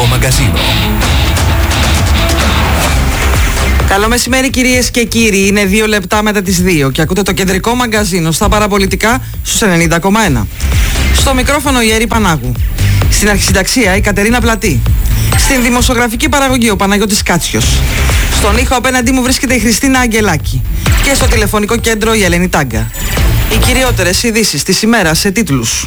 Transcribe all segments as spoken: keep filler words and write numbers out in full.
Κεντρικό μαγκαζίνο. Καλό μεσημέρι κυρίες και κύριοι, είναι δύο λεπτά μετά τις δύο και ακούτε το Κεντρικό Μαγκαζίνο στα παραπολιτικά στους ενενήντα κόμμα ένα. Στο μικρόφωνο η Έρη Πανάγου. Στην αρχισυνταξία η Κατερίνα Πλατή. Στην δημοσιογραφική παραγωγή ο Παναγιώτης Κάτσιος. Στον ήχο απέναντί μου βρίσκεται η Χριστίνα Αγγελάκη. Και στο τηλεφωνικό κέντρο η Ελένη Τάγκα. Οι κυριότερες ειδήσεις της ημέρας σε τίτλους.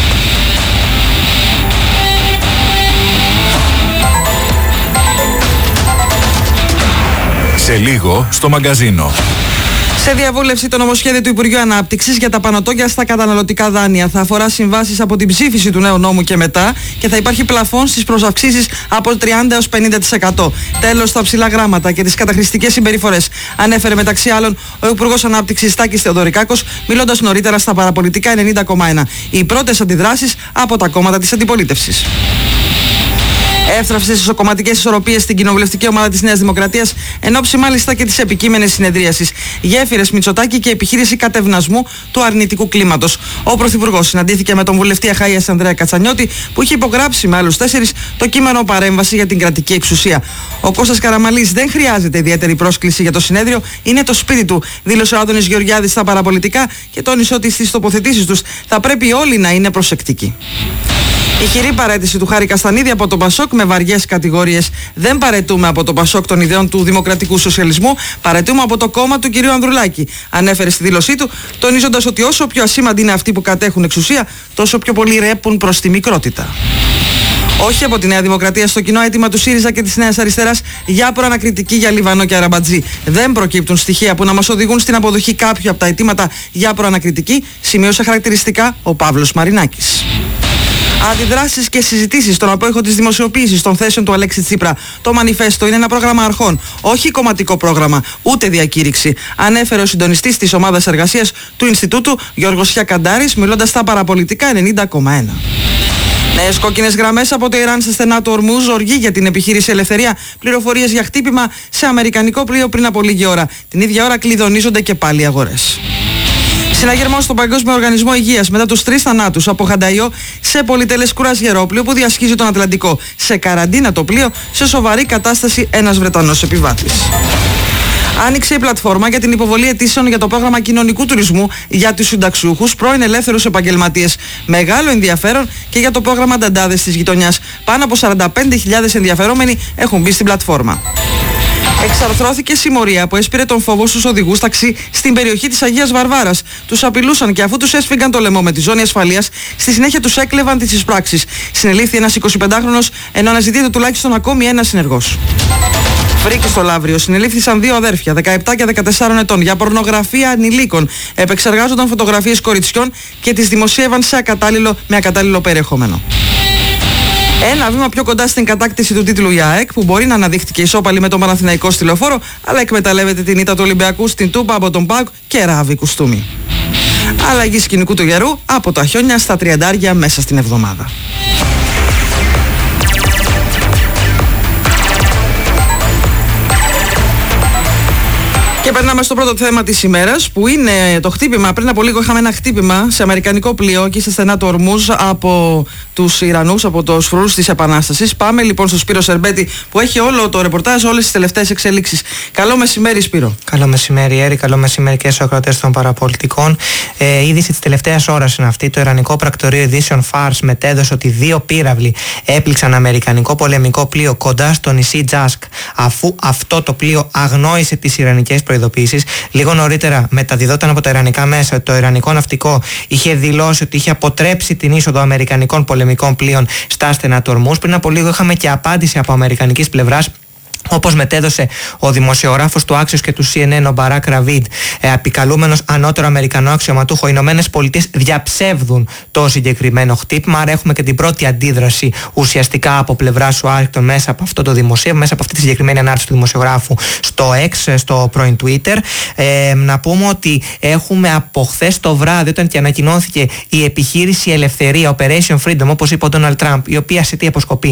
Σε λίγο στο μαγκαζίνο. Σε διαβούλευση το νομοσχέδιο του Υπουργείου Ανάπτυξης για τα πανωτόκια στα καταναλωτικά δάνεια θα αφορά συμβάσεις από την ψήφιση του νέου νόμου και μετά και θα υπάρχει πλαφόν στις προσαυξήσεις από τριάντα έως πενήντα τοις εκατό. Τέλος στα ψηλά γράμματα και τις καταχρηστικές συμπεριφορές, ανέφερε μεταξύ άλλων ο Υπουργός Ανάπτυξης Τάκης Θεοδωρικάκος, μιλώντας νωρίτερα στα παραπολιτικά ενενήντα κόμμα ένα. Οι πρώτες αντιδράσεις από τα κόμματα της αντιπολίτευσης. Εύθραυσε στις κομματικές ισορροπίες στην κοινοβουλευτική ομάδα της Νέας Δημοκρατίας, εν ώψη μάλιστα και της επικείμενης συνεδρίασης. Γέφυρες Μητσοτάκη και επιχείρηση κατευνασμού του αρνητικού κλίματος. Ο Πρωθυπουργός συναντήθηκε με τον βουλευτή Αχαΐας Ανδρέα Κατσανιώτη, που είχε υπογράψει με άλλους τέσσερις το κείμενο παρέμβαση για την κρατική εξουσία. Ο Κώστας Καραμανλής δεν χρειάζεται ιδιαίτερη πρόσκληση για το συνέδριο, είναι το σπίτι του, δήλωσε ο Άδωνης Γεωργιάδης στα παραπολιτικά και τόνισε ότι στις τοποθετήσεις τους θα πρέπει όλοι να είναι προσεκτικοί. Η χειρή παραίτηση του Χάρη Καστανίδη από τον Πασόκ με βαριές κατηγορίες. Δεν παραιτούμε από τον Πασόκ των ιδεών του δημοκρατικού σοσιαλισμού, παραιτούμε από το κόμμα του κ. Ανδρουλάκη, ανέφερε στη δήλωσή του, τονίζοντας ότι όσο πιο ασήμαντοι είναι αυτοί που κατέχουν εξουσία, τόσο πιο πολύ ρέπουν προς τη μικρότητα. Όχι από τη Νέα Δημοκρατία στο κοινό αίτημα του ΣΥΡΙΖΑ και της Νέας Αριστεράς για προανακριτική για Λιβανό και Αραμπατζή. Δεν προκύπτουν στοιχεία που να μας οδηγούν στην αποδοχή κάποιου από τα αιτήματα για προανακριτική, σημείωσε χαρακτηριστικά ο Παύλος Μαρινάκης. Αντιδράσεις και συζητήσεις στον απόϊχο της δημοσιοποίησης των θέσεων του Αλέξη Τσίπρα. Το μανιφέστο είναι ένα πρόγραμμα αρχών, όχι κομματικό πρόγραμμα, ούτε διακήρυξη, ανέφερε ο συντονιστής της ομάδας εργασίας του Ινστιτούτου, Γιώργος Χιακαντάρης, μιλώντας στα παραπολιτικά ενενήντα κόμμα ένα. Νέες κόκκινες γραμμές από το Ιράν σε στενά του Ορμούζ, οργή για την επιχείρηση Ελευθερία, πληροφορίες για χτύπημα σε αμερικανικό πλοίο πριν από λίγη ώρα. Την ίδια ώρα κλειδονίζονται και πάλι οι αγορές. Συναγερμός στον Παγκόσμιο Οργανισμό Υγείας μετά τους τρεις θανάτους από χανταϊό σε πολυτελές κουρασγερόπλοιο που διασχίζει τον Ατλαντικό. Σε καραντίνα το πλοίο, σε σοβαρή κατάσταση ένας Βρετανός επιβάτης. Άνοιξε η πλατφόρμα για την υποβολή αιτήσεων για το πρόγραμμα κοινωνικού τουρισμού για τους συνταξιούχους, πρώην ελεύθερους επαγγελματίες. Μεγάλο ενδιαφέρον και για το πρόγραμμα Νταντάδες της γειτονιάς. Πάνω από σαράντα πέντε χιλιάδες ενδιαφερόμενοι έχουν μπει στην πλατφόρμα. Εξαρθρώθηκε συμμορία που έσπηρε τον φόβο στους οδηγούς ταξί στην περιοχή της Αγίας Βαρβάρας. Τους απειλούσαν και αφού τους έσφυγαν το λαιμό με τη ζώνη ασφαλείας, στη συνέχεια τους έκλεβαν τις εισπράξεις. Συνελήφθη ένας εικοσιπεντάχρονος, ενώ αναζητείται τουλάχιστον ακόμη ένας συνεργός. Βρήκε στο Λαύριο συνελήφθησαν δύο αδέρφια, δεκαεπτά και δεκατέσσερα ετών, για πορνογραφία ανηλίκων. Επεξεργάζονταν φωτογραφίες κοριτσιών και τις δημοσίευαν σε ακατάλληλο, με ακατάλληλο περιεχόμενο. Ένα βήμα πιο κοντά στην κατάκτηση του τίτλου η ΑΕΚ, που μπορεί να αναδείχτηκε ισόπαλη με τον Παναθηναϊκό στη Λεωφόρο, αλλά εκμεταλλεύεται την ήττα του Ολυμπιακού στην Τούπα από τον ΠΑΟΚ και ράβει κουστούμι. Αλλαγή σκηνικού του γερού από τα χιόνια στα τριαντάρια μέσα στην εβδομάδα. Και περνάμε στο πρώτο θέμα της ημέρας, που είναι το χτύπημα. Πριν από λίγο είχαμε ένα χτύπημα σε αμερικανικό πλοίο εκεί στα στενά του Ορμούζ από τους Ιρανούς, από τους φρουρούς της Επανάστασης. Πάμε λοιπόν στον Σπύρο Σερμπέτη, που έχει όλο το ρεπορτάζ, όλες τις τελευταίες εξελίξεις. Καλό μεσημέρι, Σπύρο. Καλό μεσημέρι, Έρη. Καλό μεσημέρι και στους ακροατές των παραπολιτικών. Ε, είδηση της τελευταίας ώρας είναι αυτή. Το Ιρανικό Πρακτορείο Ειδήσεων Φάρς μετέδωσε ότι δύο πύραυλοι έπληξαν αμερικανικό πολεμικό πλοίο κοντά στο νησί Τζάσκ, αφού αυτό το πλοίο αγνόησε τις ιρανικές προειδοποίησεις. Λίγο νωρίτερα μεταδιδόταν από τα ιρανικά μέσα ότι το ιρανικό ναυτικό είχε δηλώσει ότι είχε αποτρέψει την είσοδο αμερικανικών πολεμικών πλοίων στα στενά του Ορμούζ. Πριν από λίγο είχαμε και απάντηση από αμερικανικής πλευράς, όπως μετέδωσε ο δημοσιογράφος του Axios και του σι εν εν, ο Μπαράκ Ραβίντ, ε, επικαλούμενος ανώτερο Αμερικανό αξιωματούχο. Οι Ηνωμένες Πολιτείες διαψεύδουν το συγκεκριμένο χτύπημα. Άρα έχουμε και την πρώτη αντίδραση ουσιαστικά από πλευράς Ουάσιγκτον μέσα από αυτό το δημοσίευμα, μέσα από αυτή τη συγκεκριμένη ανάρτηση του δημοσιογράφου στο X, στο πρώην Twitter. Ε, να πούμε ότι έχουμε από χθες το βράδυ, όταν και ανακοινώθηκε η επιχείρηση Ελευθερία, Operation Freedom, όπως είπε ο Ντόναλντ Τραμπ, η οποία σε τι αποσκοπεί?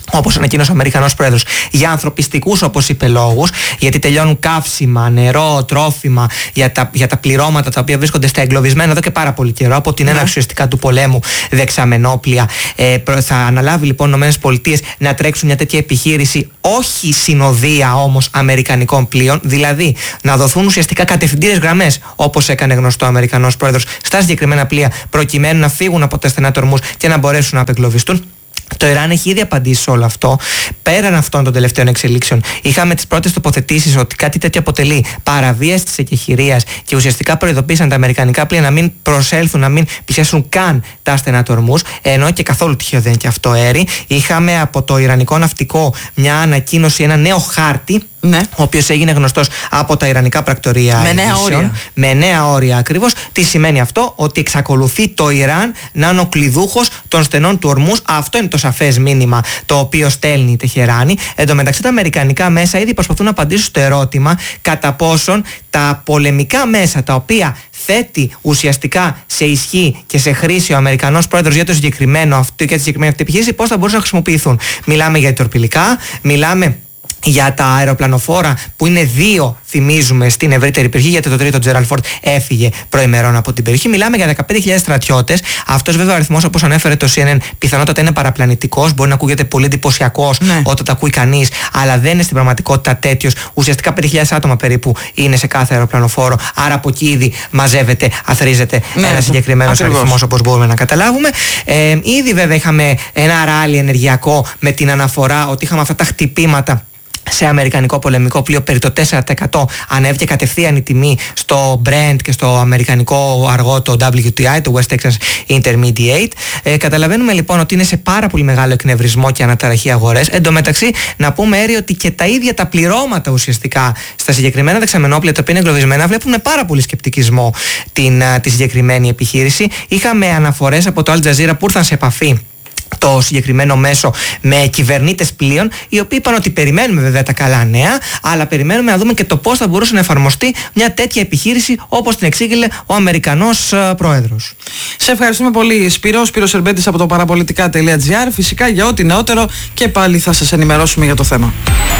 όπως ανακοίνωσε ο Αμερικανός Πρόεδρος, για ανθρωπιστικούς, όπως είπε, λόγους, γιατί τελειώνουν καύσιμα, νερό, τρόφιμα για τα, για τα πληρώματα τα οποία βρίσκονται στα εγκλωβισμένα εδώ και πάρα πολύ καιρό, από την έναρξη ουσιαστικά του πολέμου δεξαμενόπλια. Ε, θα αναλάβει λοιπόν οι ΗΠΑ να τρέξουν μια τέτοια επιχείρηση, όχι συνοδεία όμως αμερικανικών πλοίων, δηλαδή να δοθούν ουσιαστικά κατευθυντήρες γραμμές, όπως έκανε γνωστό ο Αμερικανός Πρόεδρος, στα συγκεκριμένα πλοία, προκειμένου να φύγουν από τα στενά του ορμούς και να μπορέσουν να απεγκλωβιστούν. Το Ιράν έχει ήδη απαντήσει σε όλο αυτό. Πέραν αυτών των τελευταίων εξελίξεων, είχαμε τις πρώτες τοποθετήσεις ότι κάτι τέτοιο αποτελεί παραβίαση της εκεχηρίας και ουσιαστικά προειδοποίησαν τα αμερικανικά πλοία να μην προσέλθουν, να μην πλησιάσουν καν τα στενά του ορμούς, ενώ και καθόλου τυχαίο δεν είναι και αυτό έρη. Είχαμε από το Ιρανικό ναυτικό μια ανακοίνωση, ένα νέο χάρτη. Ναι. Ο οποίος έγινε γνωστός από τα ιρανικά πρακτορία με νέα όρια. Με νέα όρια ακριβώς. Τι σημαίνει αυτό? Ότι εξακολουθεί το Ιράν να είναι ο κλειδούχος των στενών του ορμούς. Αυτό είναι το σαφές μήνυμα το οποίο στέλνει η Τεχεράνη. Εν τω μεταξύ, τα αμερικανικά μέσα ήδη προσπαθούν να απαντήσουν στο ερώτημα κατά πόσον τα πολεμικά μέσα τα οποία θέτει ουσιαστικά σε ισχύ και σε χρήση ο Αμερικανός Πρόεδρος για το συγκεκριμένο αυτό, για τη συγκεκριμένη αυτή επιχείρηση, πώς θα μπορούσαν να χρησιμοποιηθούν. Μιλάμε για τορπιλικά, μιλάμε για τα αεροπλανοφόρα που είναι δύο, θυμίζουμε, στην ευρύτερη περιοχή, γιατί το τρίτο Τζέραλντ Φόρντ έφυγε προημερών από την περιοχή. Μιλάμε για δεκαπέντε χιλιάδες στρατιώτες. Αυτός βέβαια ο αριθμός, όπως ανέφερε το σι εν εν, πιθανότατα είναι παραπλανητικός. Μπορεί να ακούγεται πολύ εντυπωσιακός, ναι, όταν τα ακούει κανείς, αλλά δεν είναι στην πραγματικότητα τέτοιος. Ουσιαστικά πέντε χιλιάδες άτομα περίπου είναι σε κάθε αεροπλανοφόρο. Άρα από εκεί ήδη μαζεύεται, αθροίζεται, ναι, ένα συγκεκριμένος αριθμός, όπως μπορούμε να καταλάβουμε. Ε, ήδη βέβαια είχαμε ένα ράλι ενεργειακό με την αναφορά ότι είχαμε αυτά τα χτυπήματα σε αμερικανικό πολεμικό πλοίο. Περί το τέσσερα τοις εκατό ανέβηκε κατευθείαν η τιμή στο Brent και στο αμερικανικό αργό, το ντάμπλιου τι άι, το West Texas Intermediate. Ε, καταλαβαίνουμε λοιπόν ότι είναι σε πάρα πολύ μεγάλο εκνευρισμό και αναταραχή αγορές. Εν τω μεταξύ, να πούμε, Έρη, ότι και τα ίδια τα πληρώματα ουσιαστικά στα συγκεκριμένα δεξαμενόπλια, τα οποία είναι εγκλωβισμένα, βλέπουν με πάρα πολύ σκεπτικισμό την, τη συγκεκριμένη επιχείρηση. Είχαμε αναφορές από το Al Jazeera που ήρθαν σε επαφή το συγκεκριμένο μέσο με κυβερνήτες πλοίων, οι οποίοι είπαν ότι περιμένουμε βέβαια τα καλά νέα, αλλά περιμένουμε να δούμε και το πώς θα μπορούσε να εφαρμοστεί μια τέτοια επιχείρηση, όπως την εξήγηλε ο Αμερικανός uh, Πρόεδρος. Σε ευχαριστούμε πολύ, Σπύρο. Σπύρος Σερμπέντης από το παραπολιτικά τελεία τζι άρ. Φυσικά για ό,τι νεότερο και πάλι θα σας ενημερώσουμε για το θέμα.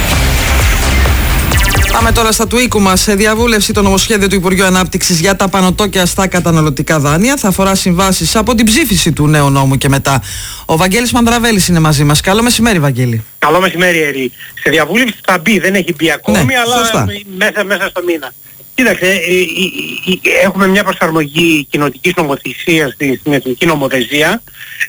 Πάμε τώρα στα του οίκου μας. Σε διαβούλευση το νομοσχέδιο του Υπουργείου Ανάπτυξης για τα πανωτόκια στα καταναλωτικά δάνεια θα αφορά συμβάσεις από την ψήφιση του νέου νόμου και μετά. Ο Βαγγέλης Μανδραβέλης είναι μαζί μας. Καλό μεσημέρι, Βαγγέλη. Καλό μεσημέρι, Ερή. Σε διαβούλευση θα μπει, δεν έχει μπει ακόμη, ναι, αλλά μέσα, μέσα στο μήνα. Κοίταξε, έχουμε μια προσαρμογή κοινοτικής νομοθεσίας στην εθνική νομοθεσία,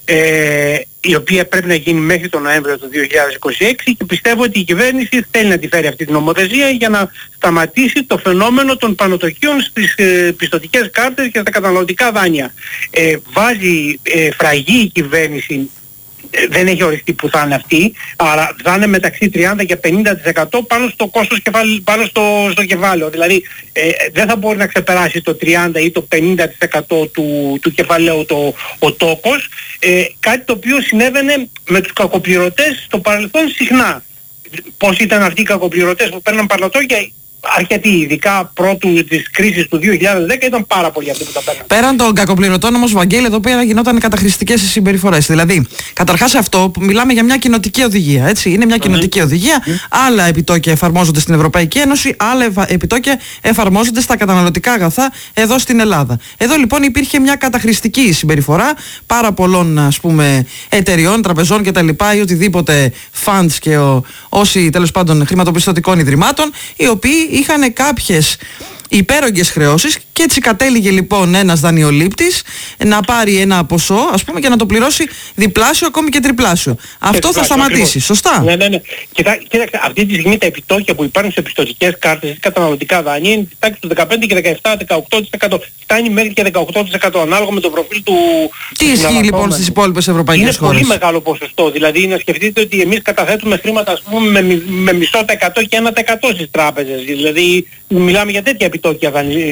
ε, η οποία πρέπει να γίνει μέχρι τον Νοέμβριο του δύο χιλιάδες είκοσι έξι, και πιστεύω ότι η κυβέρνηση θέλει να τη φέρει αυτή την νομοθεσία για να σταματήσει το φαινόμενο των πανωτοκίων στις ε, πιστωτικές κάρτες και στα καταναλωτικά δάνεια. Ε, βάζει ε, φραγή η κυβέρνηση, ε, δεν έχει οριστεί που θα είναι αυτή, αλλά θα είναι μεταξύ τριάντα και πενήντα τοις εκατό πάνω στο κόστος κεφάλι, πάνω στο, στο κεφάλαιο. Δηλαδή ε, δεν θα μπορεί να ξεπεράσει το τριάντα ή το πενήντα τοις εκατό του, του κεφαλαίου το, ο τόκος, ε, κάτι το οποίο συνέβαινε με τους κακοπληρωτές στο παρελθόν συχνά. Πώς ήταν αυτοί οι κακοπληρωτές που παίρναν πανωτόκια? Αρκετοί, ειδικά πρώτου της κρίσης του δύο χιλιάδες δέκα, ήταν πάρα πολλοί αυτοί που τα παίρναν. Πέραν των κακοπληρωτών όμως, Βαγγέλη, εδώ πέρα γινόταν καταχρηστικές συμπεριφορές. Δηλαδή, καταρχάς αυτό που μιλάμε για μια κοινοτική οδηγία, έτσι. Είναι μια κοινοτική mm-hmm. οδηγία. Mm-hmm. Άλλα επιτόκια εφαρμόζονται στην Ευρωπαϊκή Ένωση, άλλα επιτόκια εφαρμόζονται στα καταναλωτικά αγαθά εδώ στην Ελλάδα. Εδώ λοιπόν υπήρχε μια καταχρηστική συμπεριφορά πάρα πολλών, ας πούμε, εταιριών, τραπεζών κτλ. Ή οτιδήποτε funds και ο, όσοι τέλος πάντων χρηματοπιστωτικών ιδρυμάτων, οι οποίοι είχαν κάποιες υπέρογγες χρεώσεις, και έτσι κατέληγε λοιπόν ένας δανειολήπτης να πάρει ένα ποσό, ας πούμε, και να το πληρώσει διπλάσιο, ακόμη και τριπλάσιο. Αυτό θα σταματήσει, ακριβώς. Σωστά. Ναι, ναι, ναι. Κοιτά, κοίταξε, αυτή τη στιγμή τα επιτόκια που υπάρχουν σε πιστωτικές κάρτες ή καταναλωτικά δάνεια είναι της τάξης του δεκαπέντε και δεκαεπτά δεκαοκτώ τοις εκατό. Φτάνει μέχρι και δεκαοκτώ τοις εκατό ανάλογα με το προφίλ του. Τι ισχύει λοιπόν στις υπόλοιπες ευρωπαϊκές χώρες? Είναι πολύ μεγάλο ποσοστό. Δηλαδή να σκεφτείτε ότι εμείς καταθέτουμε χρήματα, ας πούμε, με, με μισό τα εκατό και ένα τα εκατό στις τράπεζες. Δηλαδή μιλάμε για τέτοια επιτόκια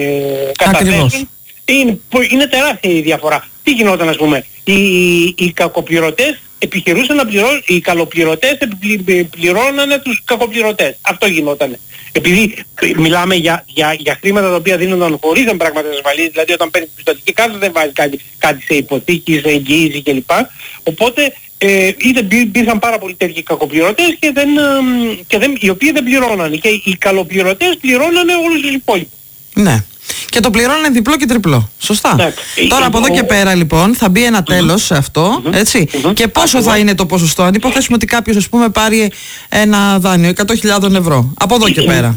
ε, καταθέσεων. Είναι, είναι τεράστια η διαφορά. Τι γινόταν, ας πούμε? Οι, οι, οι κακοπληρωτές επιχειρούσαν να πληρώσουν, οι καλοπληρωτές πληρώνανε τους κακοπληρωτές. Αυτό γινόταν. Επειδή μιλάμε για, για, για χρήματα τα οποία δίνονταν χωρίς εμπράγματα ασφαλής, δηλαδή όταν παίρνεις πιστωτική κάρτα δεν βάζεις κάτι, κάτι σε υποθήκη, σε εγγύηση κλπ. Οπότε ε, είτε υπήρχαν πάρα πολλοί τέτοιοι κακοπληρωτές και δεν, και δεν, οι οποίοι δεν πληρώνανε. Και οι καλοπληρωτές πληρώνανε όλους τους υπόλοιπους. Ναι. Και το πληρώνανε διπλό και τριπλό. Σωστά. Ναι. Τώρα από εδώ και πέρα λοιπόν θα μπει ένα τέλος σε αυτό. Έτσι. Και πόσο θα είναι το ποσοστό? Αν υποθέσουμε ότι κάποιος, ας πούμε, πάρει ένα δάνειο εκατό χιλιάδες ευρώ. Από εδώ και πέρα.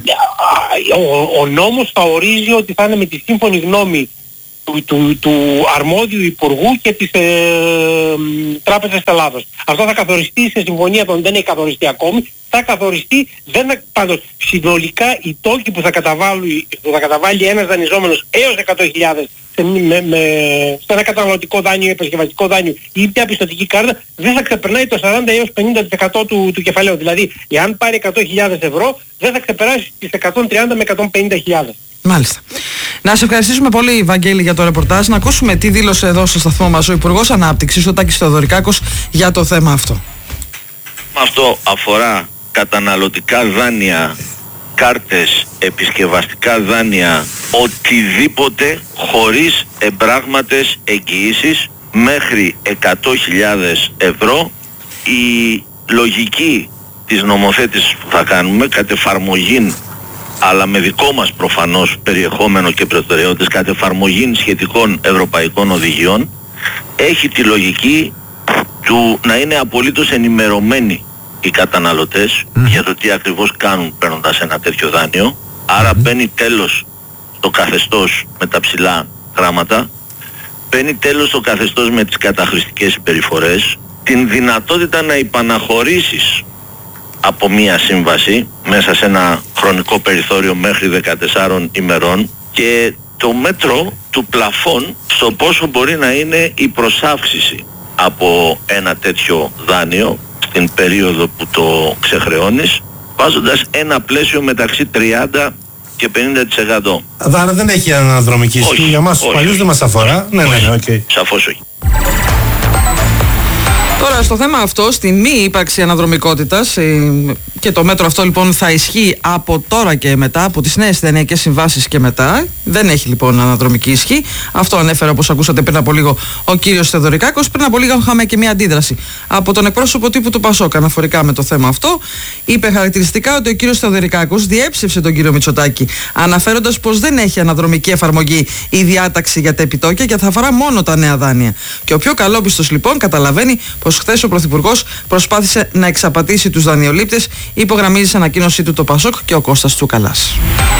Ο, ο νόμος θα ορίζει ότι θα είναι με τη σύμφωνη γνώμη του, του, του αρμόδιου υπουργού και της ε, Τράπεζας Ελλάδος. Αυτό θα καθοριστεί σε συμφωνία των, δεν έχει καθοριστεί ακόμη, θα καθοριστεί, δεν θα, πάντως συνολικά οι τόκοι που θα καταβάλει, που θα καταβάλει ένας δανειζόμενος έως εκατό χιλιάδες σε, με, με, σε ένα καταναλωτικό δάνειο ή επισκευαστικό δάνειο ή μια πιστωτική κάρτα, δεν θα ξεπερνάει το σαράντα έως πενήντα τοις εκατό του, του κεφαλαίου. Δηλαδή, εάν πάρει εκατό χιλιάδες ευρώ, δεν θα ξεπεράσει τις εκατόν τριάντα με εκατόν πενήντα χιλιάδες. Μάλιστα. Να σε ευχαριστήσουμε πολύ, Βαγγέλη, για το ρεπορτάζ. Να ακούσουμε τι δήλωσε εδώ στο σταθμό μας ο Υπουργός Ανάπτυξης, ο Τάκης Θεοδωρικάκος, για το θέμα αυτό. Αυτό αφορά καταναλωτικά δάνεια, κάρτες, επισκευαστικά δάνεια, οτιδήποτε χωρίς εμπράγματες εγγυήσεις μέχρι εκατό χιλιάδες ευρώ. Η λογική της νομοθέτησης που θα κάνουμε κατ' εφαρμογήν, αλλά με δικό μας προφανώς περιεχόμενο και προτεραιότητες, κατ' εφαρμογήν σχετικών ευρωπαϊκών οδηγιών, έχει τη λογική του να είναι απολύτως ενημερωμένοι οι καταναλωτές mm. για το τι ακριβώς κάνουν παίρνοντας ένα τέτοιο δάνειο. Άρα mm. μπαίνει τέλος το καθεστώς με τα ψηλά γράμματα, μπαίνει τέλος το καθεστώς με τις καταχρηστικές συμπεριφορές, την δυνατότητα να υπαναχωρήσεις από μία σύμβαση μέσα σε ένα χρονικό περιθώριο μέχρι δεκατεσσάρων ημερών και το μέτρο του πλαφών στο πόσο μπορεί να είναι η προσάυξηση από ένα τέτοιο δάνειο στην περίοδο που το ξεχρεώνεις, βάζοντας ένα πλαίσιο μεταξύ τριάντα και πενήντα τοις εκατό. Άρα δεν έχει αναδρομική ισχύ για μας τους παλιούς, δεν μας αφορά. Ναι, ναι, ναι, okay. Σαφώς όχι. Τώρα στο θέμα αυτό, στην μη ύπαρξη αναδρομικότητας, και το μέτρο αυτό λοιπόν θα ισχύει από τώρα και μετά, από τις νέες δανειακές συμβάσεις και μετά. Δεν έχει λοιπόν αναδρομική ισχύ. Αυτό ανέφερε, όπως ακούσατε πριν από λίγο, ο κύριος Θεοδωρικάκος. Πριν από λίγο είχαμε και μια αντίδραση από τον εκπρόσωπο τύπου του Πασόκ αναφορικά με το θέμα αυτό. Είπε χαρακτηριστικά ότι ο κύριος Θεοδωρικάκος διέψευσε τον κύριο Μητσοτάκη, αναφέροντας πως δεν έχει αναδρομική εφαρμογή η διάταξη για τα επιτόκια και θα αφορά μόνο τα νέα δάνεια. Και ο πιο καλόπιστος λοιπόν καταλαβαίνει πως χθες ο Πρωθυπουργός προσπάθησε να εξαπατήσει τους δανειολήπτες, υπογραμμίζει σε ανακοίνωσή του το Πασόκ και ο Κώστας Τσούκαλας.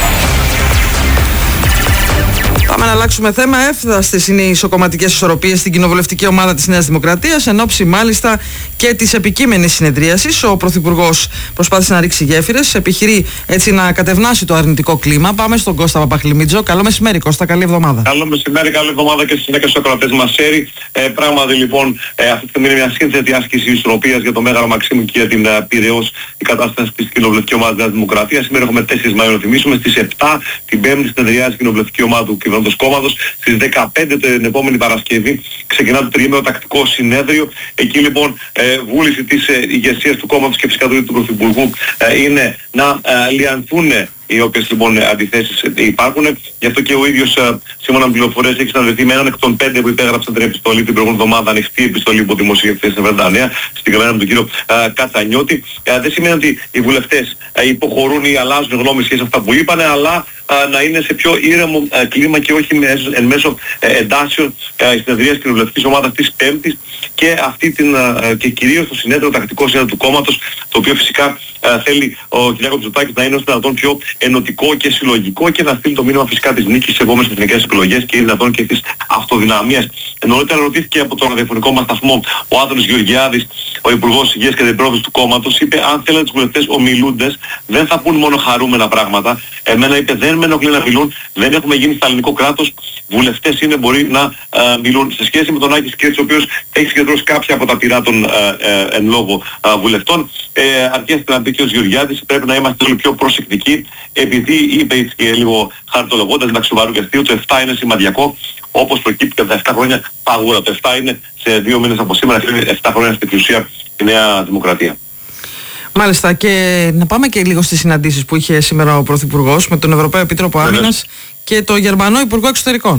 Πάμε να αλλάξουμε θέμα. Έφταστες είναι οι ισοκομματικές ισορροπίες στην κοινοβουλευτική ομάδα της Νέας Δημοκρατίας, εν ώψη μάλιστα και της επικείμενης συνεδρίασης. Ο Πρωθυπουργός προσπάθησε να ρίξει γέφυρες, επιχειρεί έτσι να κατευνάσει το αρνητικό κλίμα. Πάμε στον Κώστα Παπαχλημίτζο. Καλό μεσημέρι, Κώστα, καλή εβδομάδα. Καλό μεσημέρι, καλή εβδομάδα και στις συνέχεια ακροατές μας. Σέρι, ε, πράγματι λοιπόν, ε, αυτή τη στιγμή είναι μια σύνθετη άσκηση ισορροπίας για το Μέγαρο Μαξίμου και για την uh, Πειραιώς, η κατάσταση της κοινοβουλευτικής ομάδας της Νέας Δημοκρατίας. Σήμερα έχουμε τέσσερις Μαΐου να θυμίσουμε. Στις επτά την Πέμπτη συνεδριάζει η κοινοβουλευτική ομάδα του κυβερνώντος κόμματος. Στις δεκαπέντε την επόμενη Παρασκευή ξεκινά το τριήμερο τακτικό συνέδριο. Εκεί λοιπόν ε, βούληση της ε, ηγεσίας του κόμματος και φυσικά του Πρωθυπουργού ε, είναι να ε, λιανθούν οι οποίες λοιπόν αντιθέσεις υπάρχουν. Γι' αυτό και ο ίδιος ε, σύμφωνα με πληροφορίες έχει συναντηθεί με έναν εκ των πέντε που υπέγραψαν την επιστολή την προηγούμενη εβδομάδα, ανοιχτή επιστολή που δημοσιεύθηκε στην Βρετανία, συγκεκριμένα με τον κύριο ε, Κατσανιώτη. Ε, δεν σημαίνει ότι οι βουλευτές ε, υποχωρούν ή αλλάζουν γνώμη σχέση με αυτά που είπανε, αλλά ε, να είναι σε πιο ήρεμο ε, κλίμα και όχι με, εν μέσω ε, εντάσεων ε, συνεδρίας κοινοβουλευτικής ομάδας της Πέμπτης και αυτή την ε, και κυρίως το συνέδριο, το τακτικό συνέδριο του κόμματος, το οποίο φυσικά ε, θέλει ο κ. Μητσοτάκης να είναι όσο δυνατόν πιο ενωτικό και συλλογικό και να στείλει το μήνυμα φυσικά της νίκης στις επόμενες εθνικές εκλογές και δυνατόν και της αυτοδυναμίας. Νωρίτερα ρωτήθηκε από τον ραδιοφωνικό μας σταθμό ο Άδωνης Γεωργιάδης, ο Υπουργός Υγείας και Αντιπρόεδρος του κόμματος, είπε αν θέλετε τους βουλευτές ομιλούντες δεν θα πούν μόνο χαρούμενα πράγματα. Εμένα είπε δεν με ενοχλεί να μιλούν, δεν έχουμε γίνει στα ελληνικό κράτος, βουλευτές είναι, μπορεί να ε, μιλούν. Σε σχέση με τον Άκη Σκέτση, ο οποίος έχει συγκεντρώσει κάποια από τα πειρά των ε, ε, εν λόγω ε, βουλευτών, ε, αρκεί να πει και ο Γεωργιάδης, πρέπει να είμαστε όλοι πιο προσεκτικοί, επειδή είπε και λίγο χαρτολογώντας μεταξύ σοβαρού και αστείου, το επτά είναι σημαδιακό, όπως προκύπτει και από τα επτά χρόνια παγούρα. Το επτά είναι σε δύο μήνες από σήμερα και επτά χρόνια στην εξουσία η Νέα Δημοκρατία. Μάλιστα, και να πάμε και λίγο στις συναντήσεις που είχε σήμερα ο Πρωθυπουργός με τον Ευρωπαίο Επίτροπο Άμυνας και τον Γερμανό Υπουργό Εξωτερικών.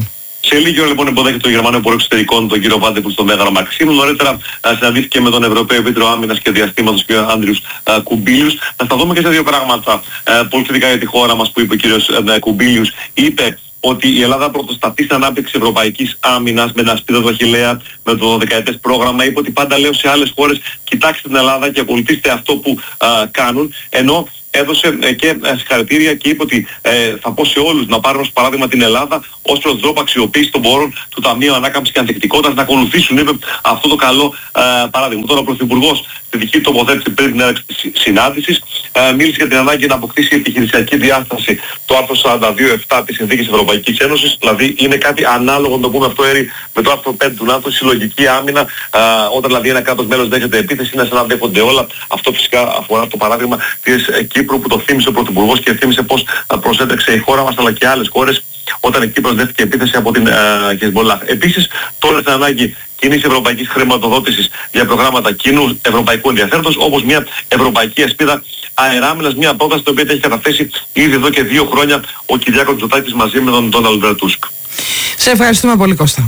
Σε λίγη ώρα λοιπόν υποδέχεται το Γερμανό Υπουργό Εξωτερικών, τον κύριο Βάντεπουλ, στο Μέγαρο Μαξίμου. Νωρίτερα συναντήθηκε με τον Ευρωπαίο Επίτροπο Άμυνας και Διαστήματος, κύριο Άντριους Κουμπίλιους. Να σταθούμε και σε δύο πράγματα πολύ θετικά για τη χώρα μας που είπε ο κύριος Κουμπίλιους. Είπε ότι η Ελλάδα πρωτοστατεί στην ανάπτυξη ευρωπαϊκής άμυνας με ένα σπίδο δοχηλέα, με το δεκαετές πρόγραμμα. Είπε ότι πάντα λέω σε άλλες χώρες, κοιτάξτε την Ελλάδα και ακολουθήστε αυτό που α, κάνουν. Ενώ έδωσε ε, και ε, συγχαρητήρια και είπε ότι ε, θα πω σε όλους να πάρουν ως παράδειγμα την Ελλάδα ως προς τρόπο αξιοποίηση των πόρων του Ταμείου Ανάκαμψης και Ανθεκτικότητας, να ακολουθήσουν, είπε, αυτό το καλό ε, παράδειγμα. Τώρα ο Πρωθυπουργός στη δική του τοποθέτηση πριν την έναρξη της συνάντησης ε, μίλησε για την ανάγκη να αποκτήσει επιχειρησιακή διάσταση το άρθρο σαράντα δύο επτά της Συνθήκης Ευρωπαϊκής Ένωσης, δηλαδή είναι κάτι ανάλογο, να το πούμε αυτό, Έρη, με το άρθρο πέντε του ΝΑΤΟ, συλλογική άμυνα, ε, όταν δηλαδή ένα κράτος μέλος δέχεται επίθεση, είναι σαν να δέχονται όλα. Αυτό φυσικά αφορά το παράδειγμα της ε, Κύπρου που το θύμισε ο Πρωθυπουργός και θύμισε πώς προσέτρεξε η χώρα μας αλλά και άλλες χώρες όταν η Κύπρος δέχτηκε επίθεση από την Χεσμολάχ. Επίσης, τώρα στην ανάγκη κοινής ευρωπαϊκής χρηματοδότησης για προγράμματα κοινού ευρωπαϊκού ενδιαφέροντος, όπως μια ευρωπαϊκή ασπίδα αεράμινας, μια πρόταση την οποία έχει καταθέσει ήδη εδώ και δύο χρόνια ο Κυριάκος Μητσοτάκης μαζί με τον Ντόναλντ Τούσκ. Σε ευχαριστούμε πολύ, Κώστα.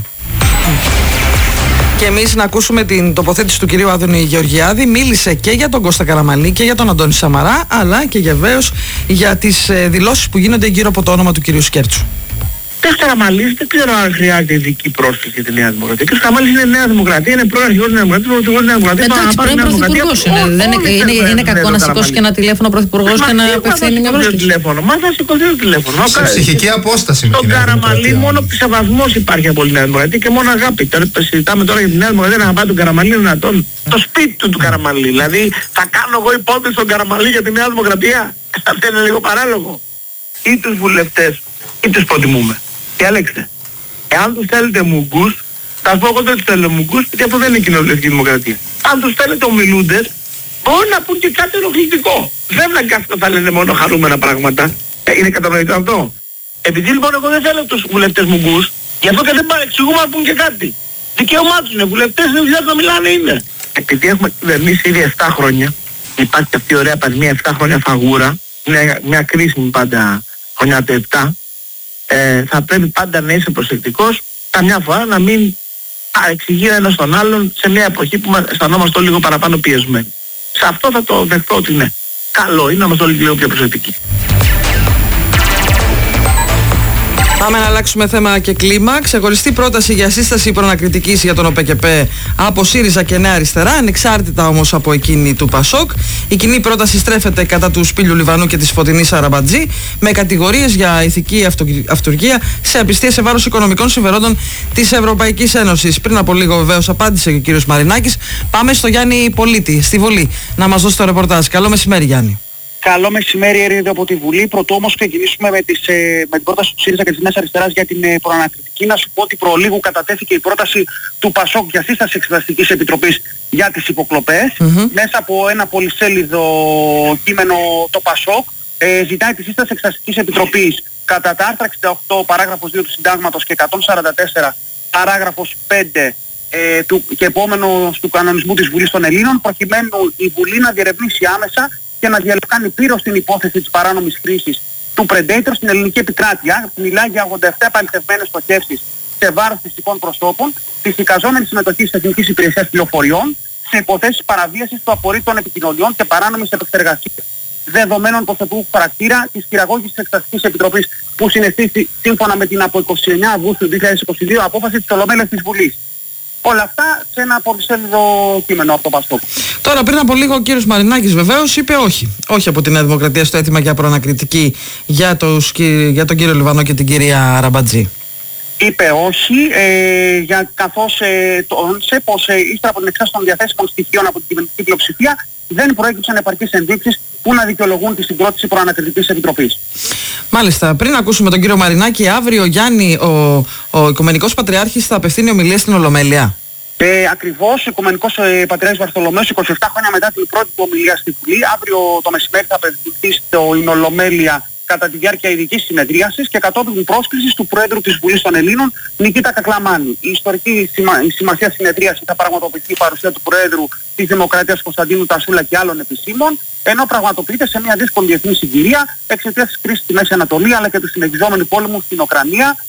Και εμείς να ακούσουμε την τοποθέτηση του κυρίου Άδωνη Γεωργιάδη. Μίλησε και για τον Κώστα Καραμανλή και για τον Αντώνη Σαμαρά, αλλά και βεβαίως για τις ε, δηλώσεις που γίνονται γύρω από το όνομα του κυρίου Σκέρτσου. Ο Καραμανλής δεν ξέρω αν χρειάζεται ειδική πρόσκληση για τη Νέα Δημοκρατία. Ο κ. Καραμανλής είναι Νέα Δημοκρατία, είναι πρώην αρχηγός της Νέας Δημοκρατίας, πρωθυπουργός της Νέας Δημοκρατίας. Εντάξει, πρώην πρωθυπουργός είναι. Δεν είναι, είναι, είναι κακό να σηκώσει και ένα τηλέφωνο πρωθυπουργός και να απευθύνει μια πρόσκληση. Μα θα σηκωθεί το τηλέφωνο. Σε ψυχική απόσταση με την Νέα Δημοκρατία. Τον Καραμανλή μόνο σεβασμός υπάρχει από τη Νέα Δημοκρατία και μόνο αγάπη. Τώρα συζητάμε τώρα για τη Νέα Δημοκρατία να πάει τον Καραμανλή δυνατόν. Το σπίτι του του Καραμανλή. Δηλαδή θα κάνω εγώ υπόθεση στον Καραμανλή για τη Νέα Δημοκρατία. Αυτό είναι λίγο παράλογο. Ή τους βουλευτές ή τους προτιμούμε. Διαλέξτε. Εάν τους θέλετε μουγκούς, θα σας πω εγώ δεν τους θέλω μουγκούς, γιατί αυτό δεν είναι κοινοβουλευτική δημοκρατία. Αν τους θέλετε ομιλούντες, μπορεί να πούν και κάτι ενοχλητικό. Δεν αναγκάστηκα θα λένε μόνο χαρούμενα πράγματα. Ε, είναι κατανοητό αυτό. Επειδή λοιπόν εγώ δεν θέλω τους βουλευτές μουγκούς, γι' αυτό και δεν παρεξηγούμε να πούν και κάτι. Δικαίωμά τους είναι, βουλευτές δεν δουλειά να μιλάνε είναι. Επειδή έχουμε κυβερνήσει ήδη επτά χρόνια, υπάρχει αυτή η ωραία πανδημία επτά χρόνια φαγούρα, είναι μια κρίσιμη πάντα χρονιά το επτά. Ε, θα πρέπει πάντα να είσαι προσεκτικός, καμιά φορά να μην εξηγεί ένας τον άλλον σε μια εποχή που αισθανόμαστε όλοι λίγο παραπάνω πιεσμένοι. Σε αυτό θα το δεχτώ ότι είναι καλό, είναι να είμαστε όλοι λίγο πιο προσεκτικοί. Πάμε να αλλάξουμε θέμα και κλίμα. Ξεχωριστή πρόταση για σύσταση προανακριτικής για τον ΟΠΕΚΕΠΕ από ΣΥΡΙΖΑ και Νέα Αριστερά, ανεξάρτητα όμως από εκείνη του ΠΑΣΟΚ. Η κοινή πρόταση στρέφεται κατά του Σπύλιου Λιβανού και της Φωτεινής Αραμπατζή, με κατηγορίες για ηθική αυτουργία σε απιστία σε βάρος οικονομικών συμφερόντων της Ευρωπαϊκής Ένωσης. Πριν από λίγο βεβαίως απάντησε και ο κύριος Μαρινάκης. Πάμε στο Γιάννη Πολίτη, στη Βουλή, να μας δώσει το ρεπορτάζ. Καλό μεσημέρι, Γιάννη. Καλό μεσημέρι, Ερίδη, από τη Βουλή. Πρωτού όμως ξεκινήσουμε με, τις, ε, με την πρόταση του ΣΥΡΙΖΑ και της Νέας Αριστεράς για την ε, προανακριτική. Να σου πω ότι προλίγου κατατέθηκε η πρόταση του ΠΑΣΟΚ για σύσταση Εξεταστικής Επιτροπής για τις υποκλοπές. Mm-hmm. Μέσα από ένα πολυσέλιδο κείμενο το ΠΑΣΟΚ ε, ζητάει τη σύσταση Εξεταστικής Επιτροπής κατά τα άρθρα εξήντα οκτώ παράγραφος δύο του Συντάγματος και εκατόν σαράντα τέσσερα παράγραφος πέντε ε, του, και επόμενος του κανονισμού της Βουλής των Ελλήνων, προκειμένου η Βουλή να διερευνήσει άμεσα και να διαλευκάνει πλήρως την υπόθεση της παράνομης χρήσης του Predator στην ελληνική επικράτεια. Μιλάει για ογδόντα επτά επαληθευμένες στοχεύσεις σε βάρος φυσικών προσώπων, της εικαζόμενης συμμετοχής της Εθνικής Υπηρεσίας Πληροφοριών, σε υποθέσεις παραβίασης του απορρίτων επικοινωνιών και παράνομης επεξεργασίας δεδομένων προσωπικού χαρακτήρα της χειραγώγησης της Εξεταστικής Επιτροπής που συναισθήθη σύμφωνα με την από εικοστή ενάτη Αυγούστου δύο χιλιάδες είκοσι δύο απόφαση της Ολομέλειας της Βουλής. Όλα αυτά σε ένα πολυσέλιδο κείμενο από το ΠΑΣΟΚ. Τώρα, πριν από λίγο, ο κύριος Μαρινάκης βεβαίως είπε όχι. Όχι από τη Νέα Δημοκρατία στο αίτημα για προανακριτική για, τους, για τον κύριο Λιβανό και την κυρία Αραμπατζή. Είπε όχι, ε, για, καθώς ε, τόνισε πως ε, ύστερα από την εξάρτηση των διαθέσιμων στοιχείων από την κυβερνητική πλειοψηφία δεν προέκυψαν επαρκείς ενδείξεις που να δικαιολογούν τη συγκρότηση προανακριτικής επιτροπής. Μάλιστα. Πριν ακούσουμε τον κύριο Μαρινάκη, αύριο, Γιάννη, ο, ο Οικουμενικός Πατριάρχης θα απευθύνει ομιλία στην Ολομέλεια. Ε, ακριβώς, ο Οικουμενικός ε, Πατριάρχης Βαρθολομαίος, είκοσι επτά χρόνια μετά την πρώτη του ομιλία στη Βουλή, αύριο το μεσημέρι θα απευθυνθεί στην Ολομέλεια κατά τη διάρκεια ειδικής συνεδρίασης και κατόπιν πρόσκλησης του Πρόεδρου της Βουλής των Ελλήνων, Νικήτα Κακλαμάνη. Η ιστορική σημα... η σημασία συνεδρίαση θα πραγματοποιηθεί η παρουσία του Προέδρου της Δημοκρατίας Κωνσταντίνου Τασούλα και άλλων επισήμων, ενώ πραγματοποιείται σε μια δύσκολη διεθνή συγκυρία εξαιτίας της κρίσης στη Μέση Ανατολή αλλά και του συνεχιζόμενου πόλεμου στην Ουκρανία.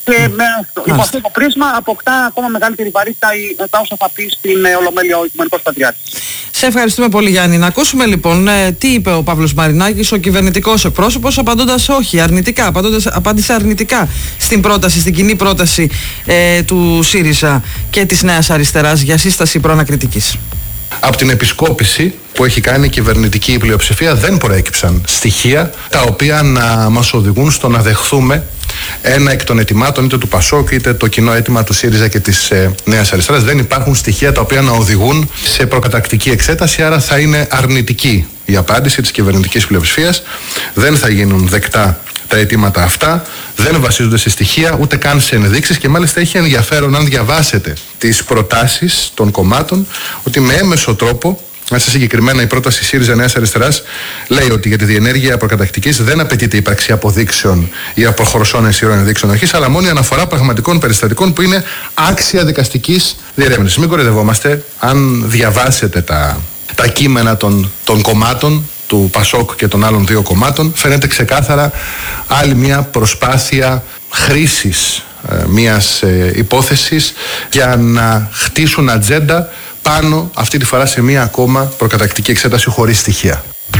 Και με αυτό, υπό αυτό το πρίσμα αποκτά ακόμα μεγαλύτερη βαρύτητα τα όσα θα πει στην ε, Ολομέλεια ο Οικουμενικός Πατριάρχης. Σε ευχαριστούμε πολύ, Γιάννη. Να ακούσουμε λοιπόν ε, τι είπε ο Παύλος Μαρινάκης, ο κυβερνητικός εκπρόσωπος, απαντώντας όχι, αρνητικά, απαντώντας, απάντησε αρνητικά στην πρόταση, στην κοινή πρόταση ε, του ΣΥΡΙΖΑ και της Νέας Αριστεράς για σύσταση προανακριτικής. Από την επισκόπηση που έχει κάνει η κυβερνητική πλειοψηφία δεν προέκυψαν στοιχεία τα οποία να μας οδηγούν στο να δεχθούμε ένα εκ των αιτημάτων είτε του ΠΑΣΟΚ είτε το κοινό αίτημα του ΣΥΡΙΖΑ και της ε, Νέας Αριστεράς. Δεν υπάρχουν στοιχεία τα οποία να οδηγούν σε προκαταρκτική εξέταση, άρα θα είναι αρνητική η απάντηση της κυβερνητικής πλειοψηφίας. Δεν θα γίνουν δεκτά τα αιτήματα αυτά, δεν βασίζονται σε στοιχεία ούτε καν σε ενδείξεις και μάλιστα έχει ενδιαφέρον αν διαβάσετε τις προτάσεις των κομμάτων ότι με έμεσο τρόπο, μέσα συγκεκριμένα η πρόταση ΣΥΡΙΖΑ Νέας Αριστεράς λέει ότι για τη διενέργεια προκαταρκτικής δεν απαιτείται ύπαρξη αποδείξεων ή αποχωρωσών ενσύρων ενδείξεων αρχής, αλλά μόνο η αναφορά πραγματικών περιστατικών που είναι άξια δικαστικής διερεύνησης. Μην κοροϊδευόμαστε, αν διαβάσετε τα, τα κείμενα των, των κομμάτων, του ΠΑΣΟΚ και των άλλων δύο κομμάτων, φαίνεται ξεκάθαρα άλλη μια προσπάθεια χρήσης ε, μιας ε, υπόθεσης για να χτίσουν ατζέντα πάνω αυτή τη φορά σε μια ακόμα προκαταρκτική εξέταση χωρίς στοιχεία.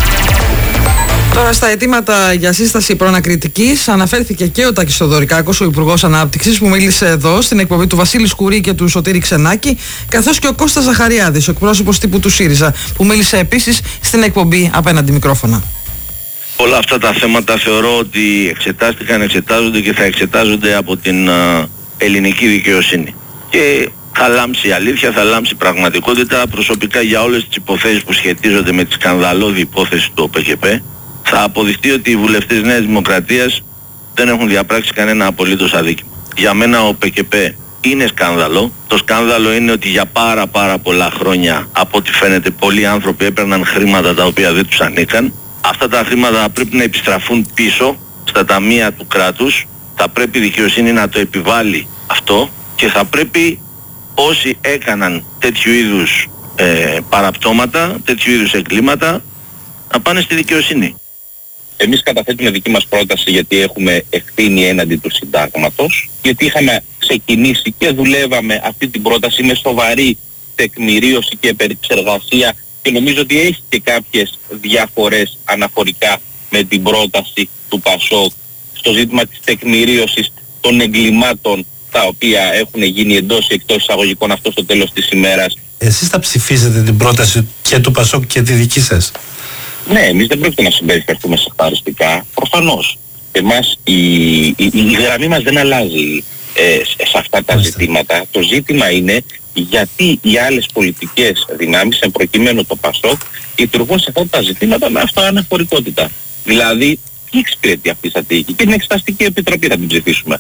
Τώρα στα αιτήματα για σύσταση προανακριτικής αναφέρθηκε και ο Τάκης Θοδωρικάκος, ο Υπουργός Ανάπτυξης, που μίλησε εδώ στην εκπομπή του Βασίλη Σκουρί και του Σωτήρη Ξενάκη, καθώς και ο Κώστας Ζαχαριάδης, ο εκπρόσωπος τύπου του ΣΥΡΙΖΑ, που μίλησε επίσης στην εκπομπή απέναντι μικρόφωνα. Όλα αυτά τα θέματα θεωρώ ότι εξετάστηκαν, εξετάζονται και θα εξετάζονται από την α, ελληνική δικαιοσύνη. Και θα λάμψει η αλήθεια, θα λάμψει η πραγματικότητα. Προσωπικά για όλες τις υποθέσεις που σχετίζονται με τη σκανδαλώδη υπόθεση του ΟΠΕΚΕΠ, θα αποδειχτεί ότι οι βουλευτές Νέας Δημοκρατίας δεν έχουν διαπράξει κανένα απολύτως αδίκημα. Για μένα ο ΟΠΕΚΕΠ είναι σκάνδαλο. Το σκάνδαλο είναι ότι για πάρα πάρα πολλά χρόνια, από ό,τι φαίνεται, πολλοί άνθρωποι έπαιρναν χρήματα τα οποία δεν τους ανήκαν. Αυτά τα χρήματα πρέπει να επιστραφούν πίσω στα ταμεία του κράτους. Θα πρέπει η δικαιοσύνη να το επιβάλλει αυτό και θα πρέπει όσοι έκαναν τέτοιου είδους ε, παραπτώματα, τέτοιου είδους εγκλήματα, να πάνε στη δικαιοσύνη. Εμείς καταθέτουμε δική μας πρόταση γιατί έχουμε ευθύνη έναντι του συντάγματος, γιατί είχαμε ξεκινήσει και δουλεύαμε αυτή την πρόταση με σοβαρή τεκμηρίωση και επεξεργασία και νομίζω ότι έχει και κάποιες διαφορές αναφορικά με την πρόταση του ΠΑΣΟΚ στο ζήτημα της τεκμηρίωσης των εγκλημάτων τα οποία έχουν γίνει εντός ή εκτός εισαγωγικών αυτό στο τέλος της ημέρας. Εσείς θα ψηφίσετε την πρόταση και του ΠΑΣΟΚ και τη δική σας? Ναι, εμείς δεν πρόκειται να συμπεριφερθούμε σεχταριστικά, προφανώς. Εμάς η, η, η γραμμή μας δεν αλλάζει ε, σε αυτά τα ζητήματα. Το ζήτημα είναι γιατί οι άλλες πολιτικές δυνάμεις, εν προκειμένου το ΠΑΣΟΚ, λειτουργούν σε αυτά τα ζητήματα με αυτοαναφορικότητα. Δηλαδή, τι εξυπηρετεί αυτή η στρατηγική? Και την Εξεταστική Επιτροπή θα την ψηφίσουμε.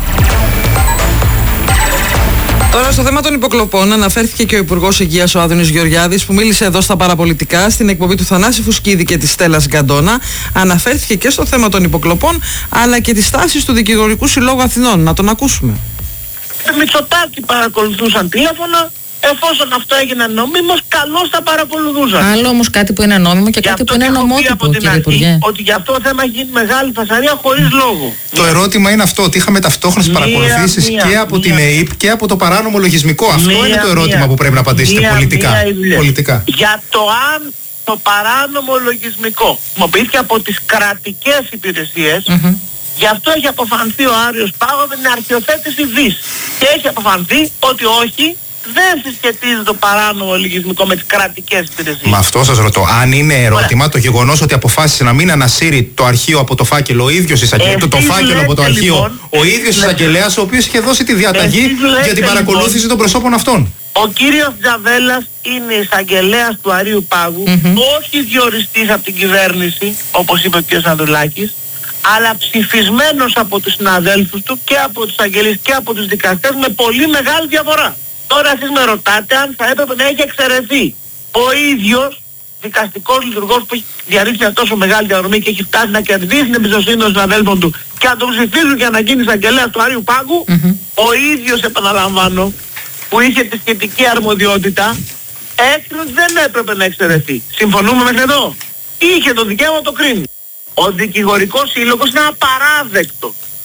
Τώρα στο θέμα των υποκλοπών αναφέρθηκε και ο Υπουργός Υγείας ο Άδωνης Γεωργιάδης, που μίλησε εδώ στα παραπολιτικά στην εκπομπή του Θανάση Φουσκίδη και της Στέλλας Γκαντόνα. Αναφέρθηκε και στο θέμα των υποκλοπών αλλά και τις στάσεις του Δικηγορικού Συλλόγου Αθηνών. Να τον ακούσουμε. Μητσοτάκη παρακολουθούσαν τηλέφωνα. Εφόσον αυτό έγινε νόμιμος, καλώς θα παρακολουθούσαν. Άλλο όμως κάτι που είναι νόμιμο και κάτι που είναι νομότυπο, κύριε Υπουργέ. Ότι γι' αυτό το θέμα έχει γίνει μεγάλη φασαρία χωρίς λόγο. Το ερώτημα είναι αυτό, ότι είχαμε ταυτόχρονες παρακολουθήσεις και από μία, την ΕΕΠ και από το παράνομο λογισμικό. Αυτό μία, είναι το ερώτημα μία, που πρέπει να απαντήσετε μία, πολιτικά. Μία πολιτικά. Για το αν το παράνομο λογισμικό χρησιμοποιήθηκε από τις κρατικές υπηρεσίες, mm-hmm. γι' αυτό έχει αποφανθεί ο Άριος Πάγος με την αρχιοθέτηση ΔΙΣ. Και έχει αποφανθεί ότι όχι, δεν συσχετίζει το παράνομο λογισμικό με τις κρατικές υπηρεσίες. Μα αυτό σας ρωτώ. Αν είναι ερώτημα, ωραία, το γεγονός ότι αποφάσισε να μην ανασύρει το αρχείο από το φάκελο ο ίδιος εισαγγελέας, το, το φάκελο από το αρχείο λοιπόν, ο ίδιος εισαγγελέας, ο οποίος είχε δώσει τη διαταγή για την παρακολούθηση λοιπόν, των προσώπων αυτών. Ο κύριος Τζαβέλας είναι εισαγγελέας του Αρείου Πάγου, mm-hmm. όχι διοριστής από την κυβέρνηση, όπως είπε ο κ. Ανδρουλάκης, αλλά ψηφισμένος από τους συναδέλφους του και από τους αγγελείς και από τους δικαστές με πολύ μεγάλη διαφορά. Τώρα εσείς με ρωτάτε αν θα έπρεπε να έχει εξαιρεθεί ο ίδιος δικαστικός λειτουργός που έχει διαρρήξει μια τόσο μεγάλη διαδρομή και έχει φτάσει να κερδίσει την εμπιστοσύνη των συναδέλφων του και να τον ψηφίζουν για να γίνει εισαγγελέας του Άριου Πάγου, mm-hmm. ο ίδιος, επαναλαμβάνω, που είχε τη σχετική αρμοδιότητα, έκρινε δεν έπρεπε να εξαιρεθεί. Συμφωνούμε μέχρι εδώ? Είχε το δικαίωμα να το κρίνει. Ο δικηγορικός σύλλογος είναι απαράδεκτο.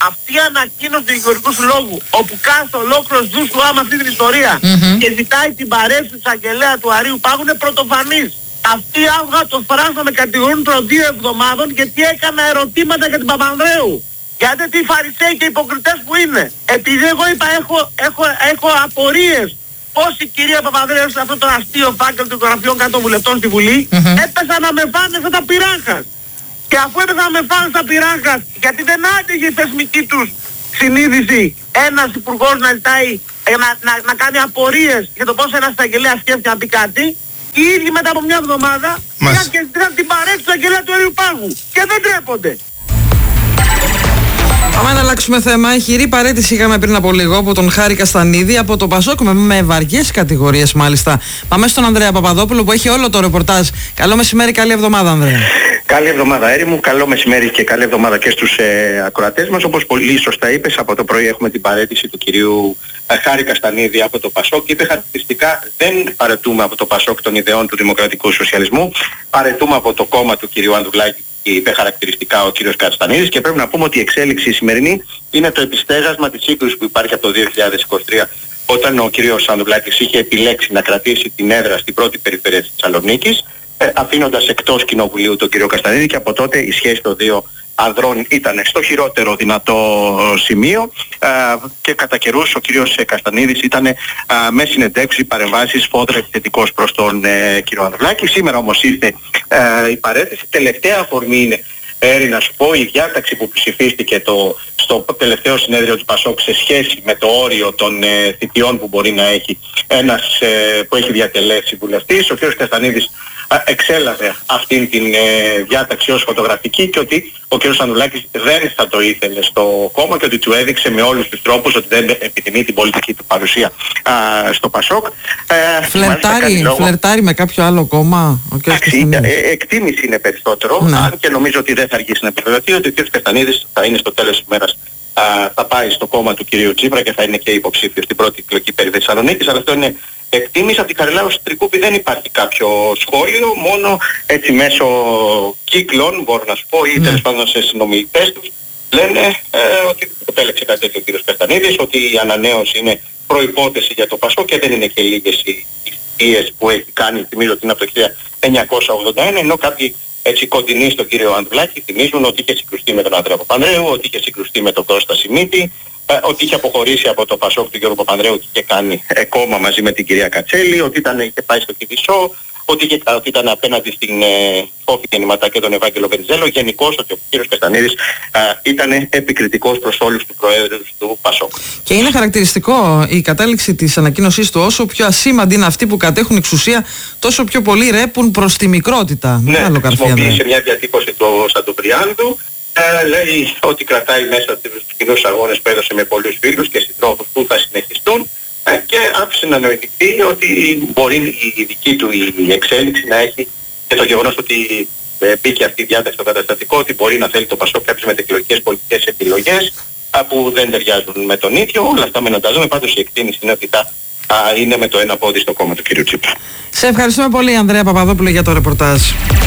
αυτή η ανακοίνωση του δικηγορικού συλλόγου, όπου κάθε ολόκληρος δούς του άμα αυτή την ιστορία mm-hmm. και ζητάει την παρέμβαση του εισαγγελέα του Αρείου Πάγου, είναι πρωτοφανής. Αυτοί άκουγα το φράσο με κατηγορούν προ δύο εβδομάδων γιατί έκανα ερωτήματα για την Παπανδρέου. Γιατί τι φαρισαίοι και υποκριτές που είναι. Επειδή εγώ είπα έχω, έχω, έχω απορίες πώς η κυρία Παπανδρέου σε αυτό το αστείο φάκελο των γραφείων κάτω βουλευτών στη Βουλή mm-hmm. έπεσαν να με φάνε σαν τα πυράχας. Και αφού έπεσαν να με φάνε σαν πυράχας, γιατί δεν άντεγε η θεσμική τους συνείδηση ένας υπουργός να ζητάει να, να, να κάνει απορίες για το πώς ένας εισαγγελέας σκέφτεται να πει κάτι, οι ίδιοι μετά από μια εβδομάδα πήγαν και ζητήσαν την παρέτηση του εισαγγελέα του Αρείου Πάγου. Και δεν τρέπονται. Πάμε να αλλάξουμε θέμα. Χειρή παρέτηση είχαμε πριν από λίγο από τον Χάρη Καστανίδη από το Πασόκ με, με βαριές κατηγορίες μάλιστα. Πάμε στον Ανδρέα Παπαδόπουλο που έχει όλο το ρεπορτάζ. Καλό μεσημέρι, καλή εβδομάδα, Ανδρέα. Καλή εβδομάδα, Έρη μου. Καλό μεσημέρι και καλή εβδομάδα και στους ε, ακροατές μας. Όπως πολύ σωστά είπες, από το πρωί έχουμε την παρέτηση του κυρίου ε, Χάρη Καστανίδη από το Πασόκ. Είπε χαρακτηριστικά δεν παρετούμε από το Πασόκ των ιδεών του δημοκρατικού σοσιαλισμού. Παρετούμε από το κόμμα του κυρίου Ανδρουλάκη, είπε χαρακτηριστικά ο κύριος Καστανίδης, και πρέπει να πούμε ότι η εξέλιξη σημερινή είναι το επιστέγασμα της σύγκρουσης που υπάρχει από το δύο χιλιάδες είκοσι τρία, όταν ο κύριος Ανδρουλάκης είχε επιλέξει να κρατήσει την έδρα στην πρώτη περιφέρεια της Θεσσαλονίκης, ε, αφήνοντας εκτός κοινοβουλίου τον κύριο Καστανίδη, και από τότε η σχέση των δύο ανδρών ήταν στο χειρότερο δυνατό σημείο ε, και κατά καιρούς ο κύριος Καστανίδης ήταν ε, με συνεντεύξεις, παρεμβάσεις φόδρα επιθετικός προς τον ε, κύριο Ανδρουλάκη. Σήμερα όμως ήρθε ε, η παρέτηση. Τελευταία αφορμή είναι, Έρη, να σου πω, η διάταξη που ψηφίστηκε το, στο τελευταίο συνέδριο του Πασόκ σε σχέση με το όριο των ε, θητιών που μπορεί να έχει ένας ε, που έχει διατελέσει βουλευτής. Ο κύριος Καστανίδης εξέλαβε αυτήν την ε, διάταξη ως φωτογραφική, και ότι ο κ. Ανδρουλάκης δεν θα το ήθελε στο κόμμα και ότι του έδειξε με όλους τους τρόπους ότι δεν επιθυμεί την πολιτική του παρουσία α, στο Πασόκ. Ε, φλερτάρει, λόγο, φλερτάρει με κάποιο άλλο κόμμα ο κ. Καστανίδης. Ε, εκτίμηση είναι περισσότερο, ναι. Αν και νομίζω ότι δεν θα αργήσει να επιβεβαιωθεί ότι ο κ. Καστανίδης θα είναι στο τέλος της ημέρας, α, θα πάει στο κόμμα του κ. Τσίπρα και θα είναι και υποψήφιος στην πρώτη εκλογική περίοδο της Θεσσαλονίκης, αλλά αυτό είναι εκτίμηση. Από την Χαριλάου Τρικούπη δεν υπάρχει κάποιο σχόλιο, μόνο έτσι μέσω κύκλων, μπορώ να σου πω, ή τέλος πάντων σε συνομιλητές τους, λένε ε, ότι επέλεξε κάτι τέτοιο ο κύριος Καστανίδης, ότι η ανανέωση είναι προϋπόθεση για το Πασόκ και δεν είναι και λίγες οι θητείες που έχει κάνει. Θυμίζω ότι είναι από το χίλια εννιακόσια ογδόντα ένα, ενώ κάποιοι έτσι κοντινοί στον κύριο Ανδρουλάκη θυμίζουν ότι είχε συγκρουστεί με τον Ανδρέα Παπανδρέου, ότι είχε συγκρουστεί με τον Κώστα Σιμίτη, ότι είχε αποχωρήσει από το Πασόκ του Γιώργου Παπανδρέου και είχε κάνει ε, κόμμα μαζί με την κυρία Κατσέλη, ότι ήταν, είχε πάει στο Κηδισό, ότι, είχε, ότι ήταν απέναντι στην ε, Φόφη Γεννηματά και τον Ευάγγελο Βενιζέλο. Γενικώς ότι ο κύριος Καστανίδης ήταν επικριτικός προς όλους τους προέδρους του Πασόκ. Και είναι χαρακτηριστικό η κατάληξη της ανακοίνωσής του, όσο πιο ασήμαντοι είναι αυτοί που κατέχουν εξουσία, τόσο πιο πολύ ρέπουν προς τη μικρότητα. Ναι, χρησιμοποίησε μια διατύπωση του Σαντοπριάνδου. Ε, λέει ότι κρατάει μέσα τους κοινούς αγώνες που έδωσε με πολλούς φίλους και συντρόφους που θα συνεχιστούν, ε, και άφησε να νοηθηθεί ότι μπορεί η δική του η εξέλιξη να έχει και το γεγονός ότι ε, μπήκε αυτή η διάταξη στο καταστατικό, ότι μπορεί να θέλει το Πασόκ κάποιες μετεκλογικές πολιτικές επιλογές α, που δεν ταιριάζουν με τον ίδιο. Όλα αυτά μενοντάζουμε. Πάντως η εκτίμηση είναι ότι θα α, είναι με το ένα πόδι στο κόμμα του κ. Τσίπρα. Σε ευχαριστούμε πολύ, Ανδρέα Παπαδόπουλο, για το ρεπορτάζ.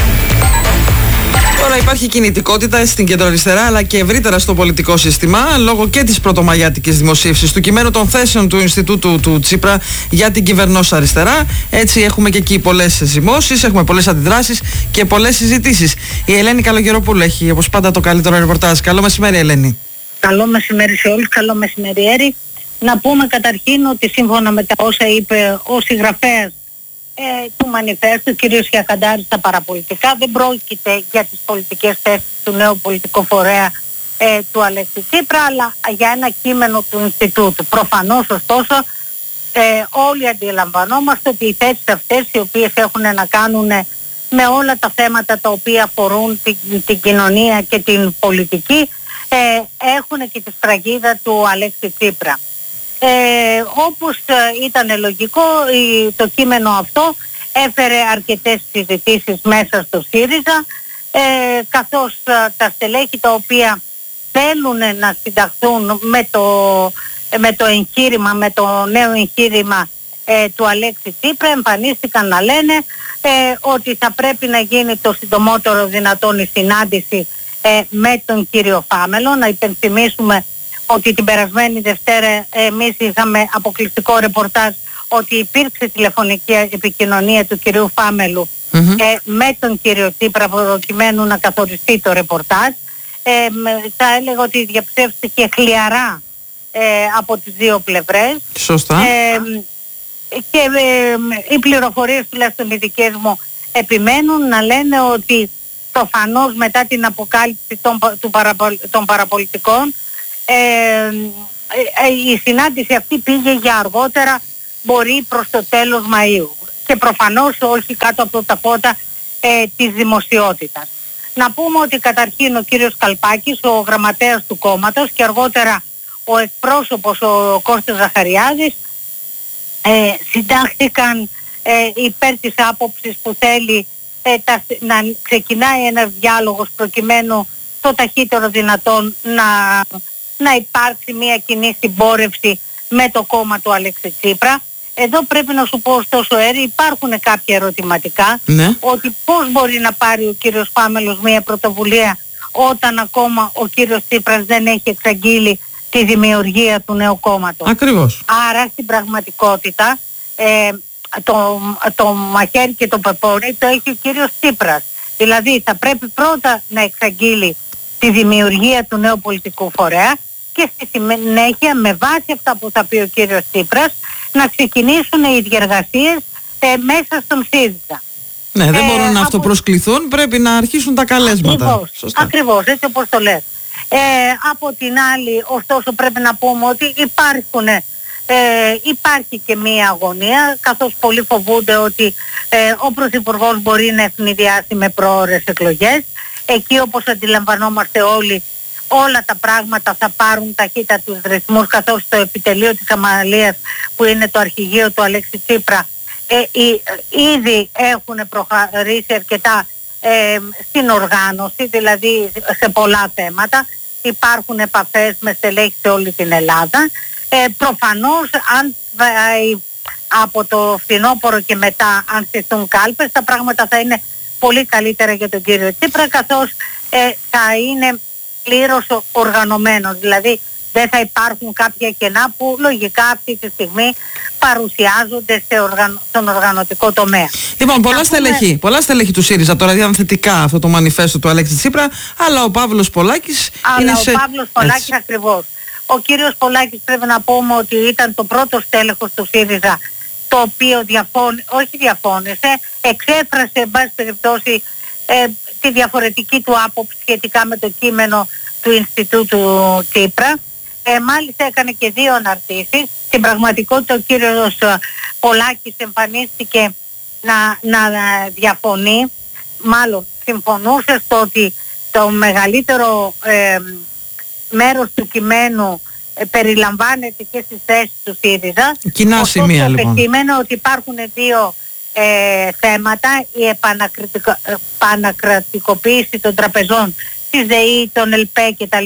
Τώρα υπάρχει κινητικότητα στην κεντροαριστερά αλλά και ευρύτερα στο πολιτικό σύστημα, λόγω και της πρωτομαγιάτικης δημοσίευσης του κειμένου των θέσεων του Ινστιτούτου του Τσίπρα για την κυβερνώσα αριστερά. Έτσι έχουμε και εκεί πολλές ζυμώσεις, έχουμε πολλές αντιδράσεις και πολλές συζητήσεις. Η Ελένη Καλογεροπούλου έχει όπως πάντα το καλύτερο ρεπορτάζ. Καλό μεσημέρι, Ελένη. Καλό μεσημέρι σε όλους, καλό μεσημέρι, Έρη. Να πούμε καταρχήν ότι σύμφωνα με τα όσα είπε ο συγγραφέας Ε, του μανιφέστου, κ. Χιακαντάρη, στα παραπολιτικά, δεν πρόκειται για τις πολιτικές θέσεις του νέου πολιτικού φορέα ε, του Αλέξη Τσίπρα, αλλά για ένα κείμενο του Ινστιτούτου. Προφανώς, ωστόσο, ε, όλοι αντιλαμβανόμαστε ότι οι θέσεις αυτές, οι οποίες έχουν να κάνουν με όλα τα θέματα τα οποία αφορούν την, την κοινωνία και την πολιτική, ε, έχουν και τη σφραγίδα του Αλέξη Τσίπρα. Ε, όπως ε, ήταν λογικό, η, το κείμενο αυτό έφερε αρκετές συζητήσεις μέσα στο ΣΥΡΙΖΑ, ε, καθώς ε, τα στελέχη τα οποία θέλουν να συνταχθούν με το, ε, με το εγχείρημα, με το νέο εγχείρημα ε, του Αλέξη Τσίπρα, εμφανίστηκαν να λένε ε, ότι θα πρέπει να γίνει το συντομότερο δυνατόν η συνάντηση ε, με τον κύριο Φάμελο. Να υπενθυμίσουμε ότι την περασμένη Δευτέρα εμείς είχαμε αποκλειστικό ρεπορτάζ ότι υπήρξε τηλεφωνική επικοινωνία του κυρίου Φάμελου mm-hmm. ε, με τον κύριο Τσίπρα προκειμένου να καθοριστεί το ρεπορτάζ. Ε, θα έλεγα ότι διαψεύστηκε χλιαρά ε, από τις δύο πλευρές. Σωστά. Ε, και ε, οι πληροφορίες τουλάχιστον οι δικές μου επιμένουν να λένε ότι προφανώς μετά την αποκάλυψη των, του παραπολ, των παραπολιτικών ε, ε, η συνάντηση αυτή πήγε για αργότερα, μπορεί προς το τέλος Μαΐου, και προφανώς όχι κάτω από τα φώτα ε, της δημοσιότητας. Να πούμε ότι καταρχήν ο κύριος Καλπάκης, ο γραμματέας του κόμματος, και αργότερα ο εκπρόσωπος ο Κώστας Ζαχαριάδης ε, συντάχθηκαν ε, υπέρ της άποψης που θέλει ε, τα, να ξεκινάει ένας διάλογος προκειμένου το ταχύτερο δυνατόν να, να υπάρξει μια κοινή συμπόρευση με το κόμμα του Αλέξη Τσίπρα. Εδώ πρέπει να σου πω ωστόσο, Έρη, υπάρχουν κάποια ερωτηματικά, ναι. ότι πώς μπορεί να πάρει ο κύριος Φάμελος μια πρωτοβουλία όταν ακόμα ο κύριος Τσίπρας δεν έχει εξαγγείλει τη δημιουργία του νέου κόμματος. Ακριβώς. Άρα στην πραγματικότητα ε, το, το μαχαίρι και το πεπόνι το έχει ο κύριος Τσίπρας. Δηλαδή θα πρέπει πρώτα να εξαγγείλει τη δημιουργία του νέου πολιτικού φορέα και στη συνέχεια με βάση αυτά που θα πει ο κύριος Τσίπρας να ξεκινήσουν οι διεργασίες ε, μέσα στον ΣΥΡΙΖΑ. Ναι, δεν ε, μπορούν να από... αυτοπροσκληθούν, πρέπει να αρχίσουν τα καλέσματα. Ακριβώς, ακριβώς, έτσι όπως το λες. Ε, από την άλλη, ωστόσο πρέπει να πούμε ότι υπάρχουν, ε, υπάρχει και μία αγωνία, καθώς πολλοί φοβούνται ότι ε, ο Πρωθυπουργός μπορεί να ευνηδιάσει με προώρες εκλογές. Εκεί, όπως αντιλαμβανόμαστε όλοι, όλα τα πράγματα θα πάρουν ταχύτητα τους ρυθμούς, καθώς το επιτελείο της Αμαλίας, που είναι το αρχηγείο του Αλέξη Τσίπρα, ε, ε, ήδη έχουν προχωρήσει αρκετά ε, στην οργάνωση, δηλαδή σε πολλά θέματα. Υπάρχουν επαφές με στελέχη σε όλη την Ελλάδα. Ε, προφανώς αν ε, από το φθινόπωρο και μετά αν στηθούν κάλπες, τα πράγματα θα είναι πολύ καλύτερα για τον κύριο Τσίπρα, καθώς ε, θα είναι πλήρως οργανωμένος. Δηλαδή δεν θα υπάρχουν κάποια κενά που λογικά αυτή τη στιγμή παρουσιάζονται σε οργαν... στον οργανωτικό τομέα. Λοιπόν, πολλά, πούμε... στελέχη, πολλά στελέχη του ΣΥΡΙΖΑ τώρα διάνε θετικά αυτό το μανιφέστο του Αλέξη Τσίπρα, αλλά ο Παύλος Πολάκης αλλά είναι ο σε... Παύλος Πολάκης Έτσι. ακριβώς. Ο κύριος Πολάκης πρέπει να πούμε ότι ήταν το πρώτο στέλεχος του ΣΥΡΙΖΑ το οποίο διαφών... όχι διαφώνησε, εξέφρασε εν πάση περιπτώσει ε, τη διαφορετική του άποψη σχετικά με το κείμενο του Ινστιτούτου Τσίπρα. Ε, μάλιστα έκανε και δύο αναρτήσεις. Στην πραγματικότητα ο κύριος Πολάκης εμφανίστηκε να, να διαφωνεί, μάλλον συμφωνούσε στο ότι το μεγαλύτερο ε, μέρος του κειμένου ε, περιλαμβάνεται και στις θέσεις του ΣΥΡΙΖΑ. Κοινά σημεία λοιπόν. Επεκείμενο ότι υπάρχουν δύο ε, θέματα, η επανακρατικο, επανακρατικοποίηση των τραπεζών της ΔΕΗ, των ΕΛΠΕ κτλ.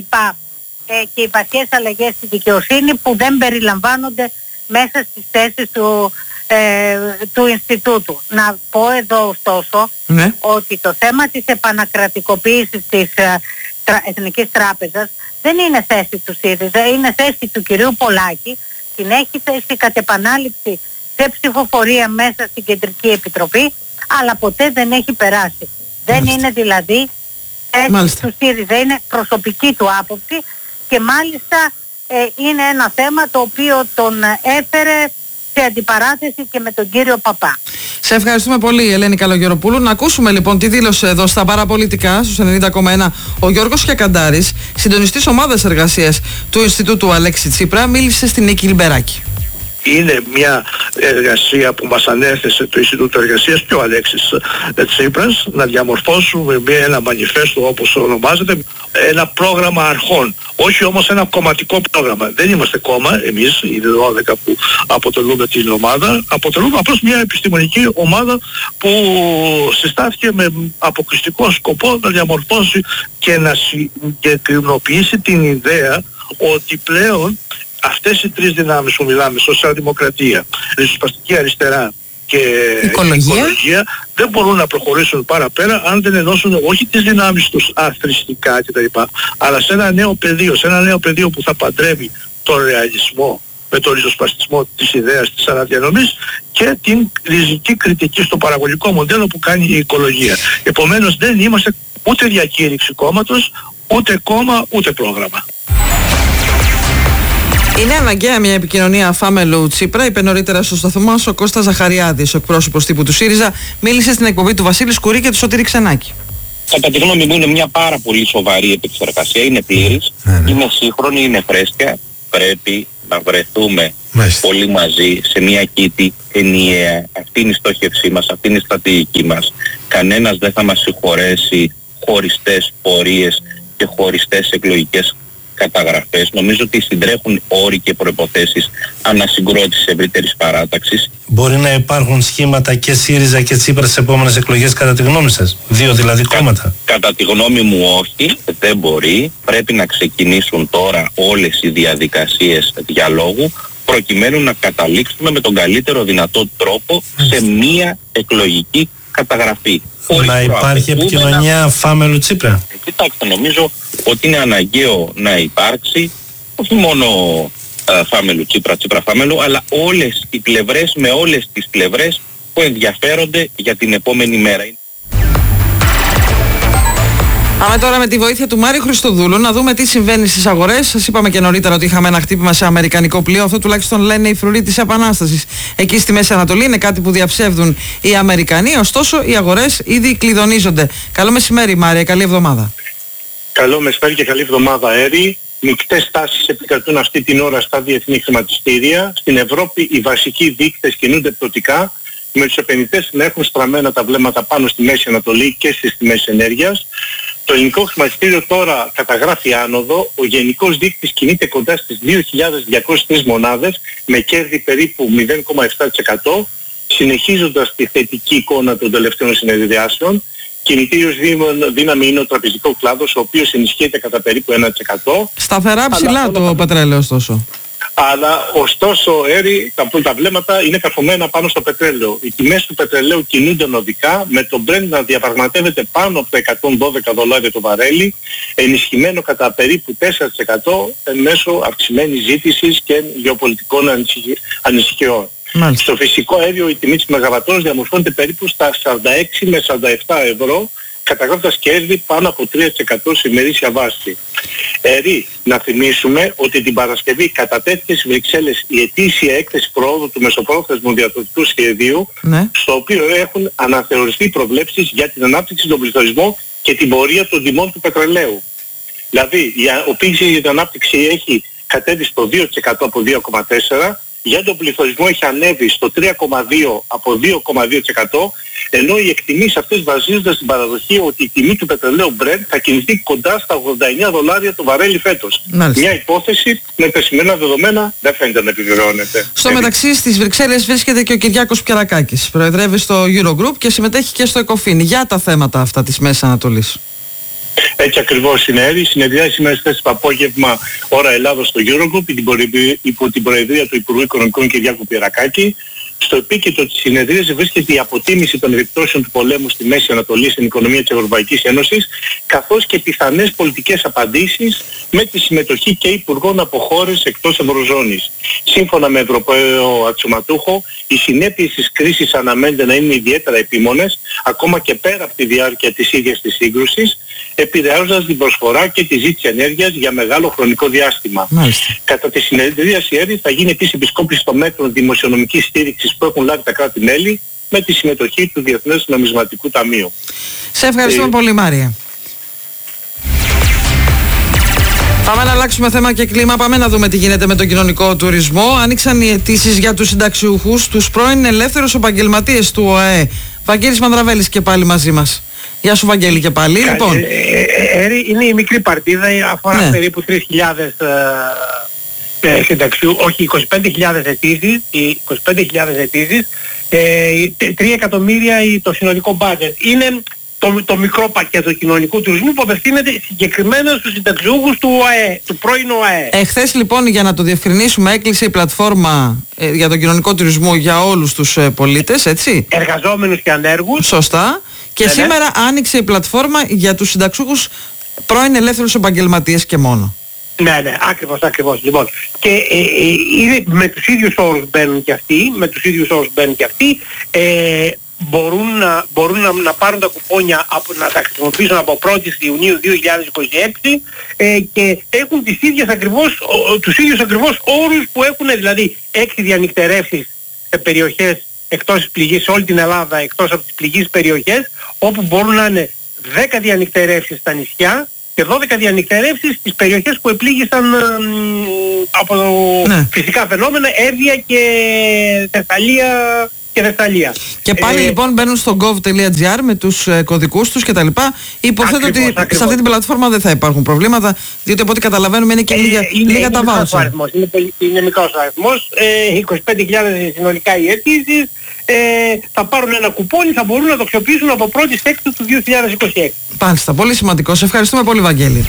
Ε, και οι βαθιές αλλαγές στη δικαιοσύνη που δεν περιλαμβάνονται μέσα στις θέσεις του, ε, του Ινστιτούτου. Να πω εδώ ωστόσο ναι. ότι το θέμα της επανακρατικοποίησης της ε, τρα, Εθνικής Τράπεζας δεν είναι θέση του ΣΥΡΙΖΑ, είναι θέση του κυρίου Πολάκη. Την έχει θέσει κατ' επανάληψη σε ψηφοφορία μέσα στην Κεντρική Επιτροπή, αλλά ποτέ δεν έχει περάσει. Μάλιστα. Δεν είναι δηλαδή θέση του ΣΥΡΙΖΑ, είναι προσωπική του άποψη. Και μάλιστα ε, είναι ένα θέμα το οποίο τον έφερε σε αντιπαράθεση και με τον κύριο Παπά. Σε ευχαριστούμε πολύ, Ελένη Καλογεροπούλου. Να ακούσουμε λοιπόν τι δήλωσε εδώ στα παραπολιτικά στους ενενήντα κόμμα ένα ο Γιώργος Χιακαντάρης, συντονιστής ομάδας εργασίας του Ινστιτούτου Αλέξη Τσίπρα, μίλησε στην Νίκη Λιμπεράκη. Είναι μια εργασία που μας ανέθεσε το Ινστιτούτο Εργασίας και ο Αλέξης Τσίπρας να διαμορφώσουμε μια, ένα μανιφέστο όπως ονομάζεται, ένα πρόγραμμα αρχών, όχι όμως ένα κομματικό πρόγραμμα. Δεν είμαστε κόμμα εμείς, οι δώδεκα που αποτελούμε την ομάδα, αποτελούμε απλώς μια επιστημονική ομάδα που συστάθηκε με αποκλειστικό σκοπό να διαμορφώσει και να συγκεκριμενοποιήσει την ιδέα ότι πλέον αυτές οι τρεις δυνάμεις που μιλάμε, σοσιαλδημοκρατία, ριζοσπαστική αριστερά και οικολογία. οικολογία δεν μπορούν να προχωρήσουν παραπέρα αν δεν ενώσουν όχι τις δυνάμεις τους αθρηστικά κτλ. Αλλά σε ένα νέο πεδίο, σε ένα νέο πεδίο που θα παντρεύει τον ρεαλισμό με τον ριζοσπαστισμό της ιδέας της αναδιανομής και την ριζική κριτική στο παραγωγικό μοντέλο που κάνει η οικολογία. Επομένως δεν είμαστε ούτε διακήρυξη κόμματος, ούτε κόμμα, ούτε πρόγραμμα. Είναι αναγκαία μια επικοινωνία Φάμελου Τσίπρα, είπε νωρίτερα στο σταθμό μας ο Κώστας Ζαχαριάδης, ο εκπρόσωπος τύπου του ΣΥΡΙΖΑ, μίλησε στην εκπομπή του Βασίλη Σκουρί και του Σωτήρη Ξενάκη. Κατά τη γνώμη μου είναι μια πάρα πολύ σοβαρή επεξεργασία, είναι πλήρης, mm. είναι σύγχρονη, είναι φρέσκια. Πρέπει να βρεθούμε Μάλιστα. όλοι μαζί σε μια κήτη ενιαία. Αυτή είναι η στόχευσή μας, αυτή είναι η στρατηγική μας. Κανένας δεν θα μας συγχωρέσει χωριστές πορείες και χωριστές εκλογικές καταγραφές. Νομίζω ότι συντρέχουν όροι και προϋποθέσεις ανασυγκρότησης ευρύτερης παράταξης. Μπορεί να υπάρχουν σχήματα και ΣΥΡΙΖΑ και Τσίπρα στις επόμενες εκλογές κατά τη γνώμη σας? Δύο δηλαδή κόμματα. Κα, κατά τη γνώμη μου όχι, δεν μπορεί. Πρέπει να ξεκινήσουν τώρα όλες οι διαδικασίες διαλόγου προκειμένου να καταλήξουμε με τον καλύτερο δυνατό τρόπο σε μία εκλογική καταγραφή. Να υπάρχει επικοινωνία Φάμελου Τσίπρα. Ε, κοιτάξτε, νομίζω ότι είναι αναγκαίο να υπάρξει όχι μόνο ε, Φάμελου Τσίπρα, Τσίπρα Φάμελου, αλλά όλες οι πλευρές με όλες τις πλευρές που ενδιαφέρονται για την επόμενη μέρα. Πάμε τώρα με τη βοήθεια του Μάριου Χριστοδούλου να δούμε τι συμβαίνει στις αγορές. Σας είπαμε και νωρίτερα ότι είχαμε ένα χτύπημα σε αμερικανικό πλοίο. Αυτό τουλάχιστον λένε οι φρουροί της Επανάστασης. Εκεί στη Μέση Ανατολή είναι κάτι που διαψεύδουν οι Αμερικανοί. Ωστόσο, οι αγορές ήδη κλειδονίζονται. Καλό μεσημέρι, Μάρια. Καλή εβδομάδα. Καλό μεσημέρι και καλή εβδομάδα, Έρη. Μικτές τάσεις επικρατούν αυτή την ώρα στα διεθνή χρηματιστήρια. Στην Ευρώπη οι βασικοί δείκτες κινούνται πτωτικά, με τους επενδυτές να έχουν στραμμένα τα βλέμματα πάνω στη Μέση Ανατολή και στις τιμές ενέργειας. Το ελληνικό χρηματιστήριο τώρα καταγράφει άνοδο, ο γενικός δείκτης κινείται κοντά στις δύο χιλιάδες διακόσιες τρεις μονάδες με κέρδη περίπου μηδέν κόμμα επτά τοις εκατό, συνεχίζοντας τη θετική εικόνα των τελευταίων συνεδριάσεων. Κινητήριος δύναμη είναι ο τραπεζικός κλάδος, ο οποίος ενισχύεται κατά περίπου ένα τοις εκατό. Σταθερά ψηλά το τα... πετρέλαιο ωστόσο. Αλλά ωστόσο, Έρη, τα, τα βλέμματα είναι καρφωμένα πάνω στο πετρέλαιο. Οι τιμές του πετρελαίου κινούνται οδικά, με το Brent να διαπραγματεύεται πάνω από τα εκατόν δώδεκα δολάρια το βαρέλι, ενισχυμένο κατά περίπου τέσσερα τοις εκατό εν μέσω αυξημένης ζήτησης και γεωπολιτικών ανησυχιών. Μάλιστα. Στο φυσικό αέριο η τιμή της μεγαβατόρας διαμορφώνεται περίπου στα σαράντα έξι με σαράντα επτά ευρώ, καταγράφοντας κέρδη πάνω από τρία τοις εκατό σε ημερήσια βάση. Ερή, να θυμίσουμε ότι την Παρασκευή κατατέθηκε στις Βρυξέλλες η ετήσια έκθεση προόδου του μεσοπρόθεσμου διατροφικού σχεδίου, ναι. στο οποίο έχουν αναθεωρηθεί προβλέψεις για την ανάπτυξη, τον πληθωρισμό και την πορεία των τιμών του πετρελαίου. Δηλαδή, η οποία για την ανάπτυξη έχει κατέβει στο δύο τοις εκατό από δύο κόμμα τέσσερα τοις εκατό, για τον πληθωρισμό έχει ανέβει στο τρία κόμμα δύο τοις εκατό από δύο κόμμα δύο τοις εκατό, ενώ οι εκτιμήσεις αυτές βασίζονται στην παραδοχή ότι η τιμή του πετρελαίου Brent θα κινηθεί κοντά στα ογδόντα εννέα δολάρια το βαρέλι φέτος. Μάλιστα. Μια υπόθεση με τα σημερινά δεδομένα δεν φαίνεται να επιβεβαιώνεται. Στο ε, μεταξύ στις Βρυξέλλες βρίσκεται και ο Κυριάκος Πιερακάκης. Προεδρεύει στο Eurogroup και συμμετέχει και στο ECOFIN για τα θέματα αυτά της Μέσης Ανατολής. Έτσι ακριβώς είναι, Έρη. Συνεδριάζει σήμερα στις τέσσερις το απόγευμα ώρα Ελλάδος στο Eurogroup υπό την προεδρία του Υπουργού Οικονομικών Κυριάκου Πιερακάκη. Στο επίκεντρο της συνεδρίας βρίσκεται η αποτίμηση των επιπτώσεων του πολέμου στη Μέση Ανατολή στην οικονομία της Ευρωπαϊκής Ένωσης, καθώς και πιθανές πολιτικές απαντήσεις με τη συμμετοχή και υπουργών από χώρες εκτός Ευρωζώνης. Σύμφωνα με Ευρωπαίο αξιωματούχο, οι συνέπειες της κρίσης αναμένεται να είναι ιδιαίτερα επίμονες, ακόμα και πέρα από τη διάρκεια της ίδιας της σύγκρουσης, επηρεάζοντας την προσφορά και τη ζήτηση ενέργειας για μεγάλο χρονικό διάστημα. Μάλιστα. Κατά τη συνεδρίαση Έρη θα γίνει επίσης επισκόπηση των μέτρων δημοσιονομικής στήριξης που έχουν λάβει τα κράτη-μέλη με τη συμμετοχή του Διεθνές Νομισματικού Ταμείου. Σε ευχαριστούμε ε... πολύ, Μάρια. Πάμε να αλλάξουμε θέμα και κλίμα. Πάμε να δούμε τι γίνεται με τον κοινωνικό τουρισμό. Άνοιξαν οι αιτήσεις για τους συνταξιούχους, τους πρώην ελεύθερους επαγγελματίες του ΟΑΕ. Βαγγέλης Μανδραβέλης και πάλι μαζί μας. Γεια σου, Βαγγέλη, και πάλι. Κα, λοιπόν. Ε, ε, ε, είναι η μικρή παρτίδα, αφορά ναι. περίπου τρεις χιλιάδες ε, ε, συνταξιού, όχι είκοσι πέντε χιλιάδες αιτήσεις, είκοσι πέντε χιλιάδες αιτήσεις, ε, τρία εκατομμύρια το συνολικό budget. Είναι το, το μικρό πακέτο κοινωνικού τουρισμού που απευθύνεται συγκεκριμένα στους συνταξιούχους του ΟΑΕ, του πρώην ΟΑΕ. Εχθές λοιπόν, για να το διευκρινίσουμε, έκλεισε η πλατφόρμα ε, για τον κοινωνικό τουρισμό για όλους τους ε, πολίτες, έτσι. Εργαζόμενους και ανέργους. Σωστά. Και ναι, σήμερα ναι. άνοιξε η πλατφόρμα για τους συνταξιούχους πρώην ελεύθερους επαγγελματίες και μόνο. Ναι, ναι, ακριβώς, ακριβώς. Λοιπόν, και ε, ε, είναι, με τους ίδιους όρους μπαίνουν και αυτοί, με τους ίδιους όρους μπαίνουν και αυτοί, ε, μπορούν, να, μπορούν να, να πάρουν τα κουπόνια, από, να τα χρησιμοποιήσουν από πρώτη Ιουνίου δύο χιλιάδες είκοσι έξι ε, και έχουν τις ίδιες ακριβώς, ο, τους ίδιους ακριβώς όρους που έχουν, δηλαδή έξι διανυκτερεύσεις σε περιοχές εκτός της πληγής, σε όλη την Ελλάδα, εκτός από τις πληγείς περιοχές, όπου μπορούν να είναι δέκα διανυκτερεύσεις στα νησιά και δώδεκα διανυκτερεύσεις στις περιοχές που επλήγησαν ε, από ναι. φυσικά φαινόμενα, Εύβοια και Θεσσαλία και Θεσσαλία. Και πάλι ε, λοιπόν μπαίνουν στο gov.gr με τους ε, κωδικούς τους κτλ. Υποθέτω ότι ακριβώς. σε αυτή την πλατφόρμα δεν θα υπάρχουν προβλήματα, διότι από ό,τι καταλαβαίνουμε είναι και ε, λίγα, είναι, λίγα τα βάουτσερ. Είναι, είναι μικρός ο αριθμός, ε, είκοσι πέντε χιλιάδες συνολικά οι αιτήσεις, ε, θα πάρουν ένα κουπόνι, θα μπορούν να το αξιοποιήσουν από πρώτη Έκτου του δύο χιλιάδες είκοσι έξι. Μάλιστα, πολύ σημαντικό. Σε ευχαριστούμε πολύ, Βαγγέλη.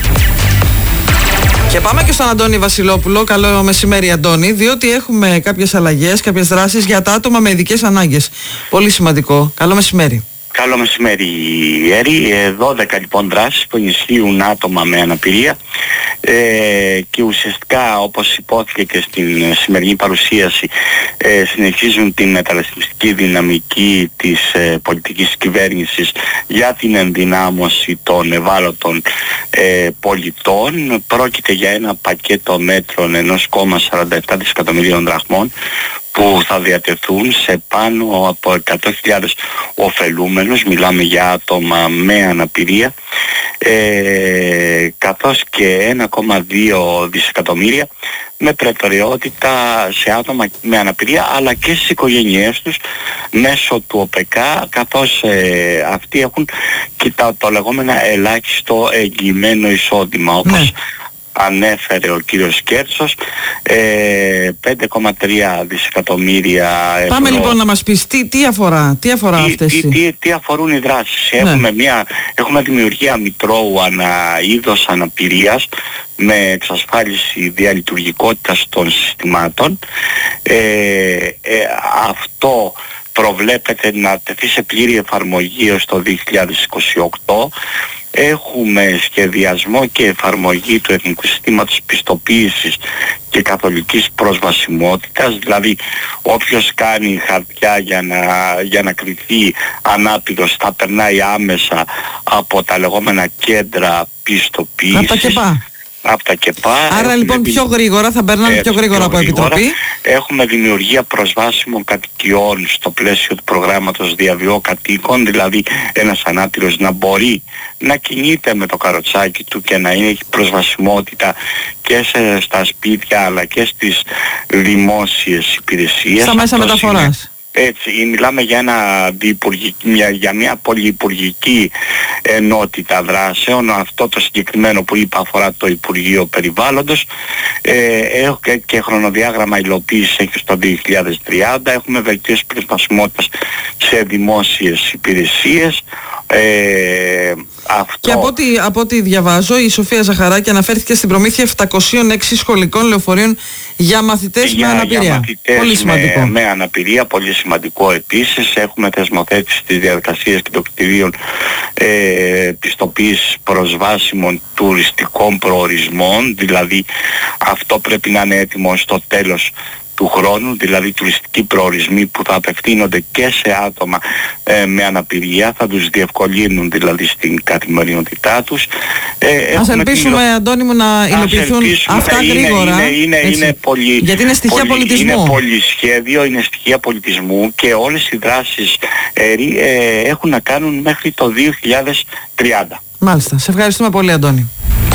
Και πάμε και στον Αντώνη Βασιλόπουλο. Καλό μεσημέρι, Αντώνη, διότι έχουμε κάποιες αλλαγές, κάποιες δράσεις για τα άτομα με ειδικές ανάγκες. Πολύ σημαντικό. Καλό μεσημέρι. Καλό μεσημέρι, Έρη. δώδεκα λοιπόν δράσεις που ενισχύουν άτομα με αναπηρία ε, και ουσιαστικά, όπως υπόθηκε και στην σημερινή παρουσίαση, ε, συνεχίζουν την μεταρρυθμιστική δυναμική της ε, πολιτικής κυβέρνησης για την ενδυνάμωση των ευάλωτων ε, πολιτών. Πρόκειται για ένα πακέτο μέτρων ένα κόμμα σαράντα επτά δισεκατομμυρίων δραχμών που θα διατεθούν σε πάνω από εκατό χιλιάδες ωφελούμενους, μιλάμε για άτομα με αναπηρία, ε, καθώς και ένα κόμμα δύο δισεκατομμύρια με προτεραιότητα σε άτομα με αναπηρία αλλά και στις οικογένειές τους μέσω του ΟΠΕΚΑ, καθώς ε, αυτοί έχουν και το, το λεγόμενο ελάχιστο εγγυημένο εισόδημα, όπως ναι. ανέφερε ο κύριος Κέρτσος, ε, πέντε κόμμα τρία δισεκατομμύρια ευρώ. Πάμε λοιπόν να μας πεις τι, τι αφορά, τι αφορά τι, αυτές τι, τι, τι αφορούν οι δράσεις. Ναι. Έχουμε, μια, έχουμε δημιουργία μητρώου ανα, είδος αναπηρίας με εξασφάλιση διαλειτουργικότητας των συστημάτων. Ε, ε, αυτό προβλέπεται να τεθεί σε πλήρη εφαρμογή έως το δύο χιλιάδες είκοσι οκτώ. Έχουμε σχεδιασμό και εφαρμογή του Εθνικού Συστήματος Πιστοποίησης και Καθολικής Προσβασιμότητας, δηλαδή όποιος κάνει χαρτιά για να, για να κριθεί ανάπηρος θα περνάει άμεσα από τα λεγόμενα κέντρα πιστοποίησης. Από τα ΚΕΠΑ. Από τα ΚΕΠΑ. Άρα λοιπόν πιο γρήγορα, θα περνάνε πιο γρήγορα πιο από γρήγορα. Επιτροπή. Έχουμε δημιουργία προσβάσιμων κατοικιών στο πλαίσιο του προγράμματος διαβιώ κατοίκων, δηλαδή ένας ανάπηρος να μπορεί να κινείται με το καροτσάκι του και να έχει προσβασιμότητα και σε, στα σπίτια αλλά και στις δημόσιες υπηρεσίες. Στα μέσα μεταφοράς. Έτσι, μιλάμε για, ένα μια, για μια πολυυπουργική ενότητα δράσεων. Αυτό το συγκεκριμένο που είπα αφορά το Υπουργείο Περιβάλλοντος. Ε, έχω και, και χρονοδιάγραμμα υλοποίησης έχει στο δύο χιλιάδες τριάντα. Έχουμε βελτίωση προσβασιμότητας σε δημόσιες υπηρεσίες. Ε, αυτό... Και από ό,τι, από ό,τι διαβάζω, η Σοφία Ζαχαράκη αναφέρθηκε στην προμήθεια επτακόσιων έξι σχολικών λεωφορείων για μαθητές για, με αναπηρία. Για μαθητές πολύ σημαντικό. Με, με αναπηρία, πολύ σημαντικό επίσης. Έχουμε θεσμοθέτηση της διαδικασίας και των κτηρίων ε, πιστοποίησης προσβάσιμων τουριστικών προορισμών, δηλαδή αυτό πρέπει να είναι έτοιμο στο τέλος του χρόνου, δηλαδή τουριστικοί προορισμοί που θα απευθύνονται και σε άτομα ε, με αναπηρία, θα τους διευκολύνουν δηλαδή στην καθημερινότητά τους. Ε, Ας ελπίσουμε, την... Αντώνη μου, να υλοποιηθούν αυτά είναι, γρήγορα. Είναι, είναι, είναι πολύ, γιατί είναι στοιχεία πολύ, πολιτισμού. Είναι πολυσχέδιο, είναι στοιχεία πολιτισμού και όλες οι δράσεις ε, ε, έχουν να κάνουν μέχρι το δύο χιλιάδες τριάντα. Μάλιστα. Σε ευχαριστούμε πολύ, Αντώνη.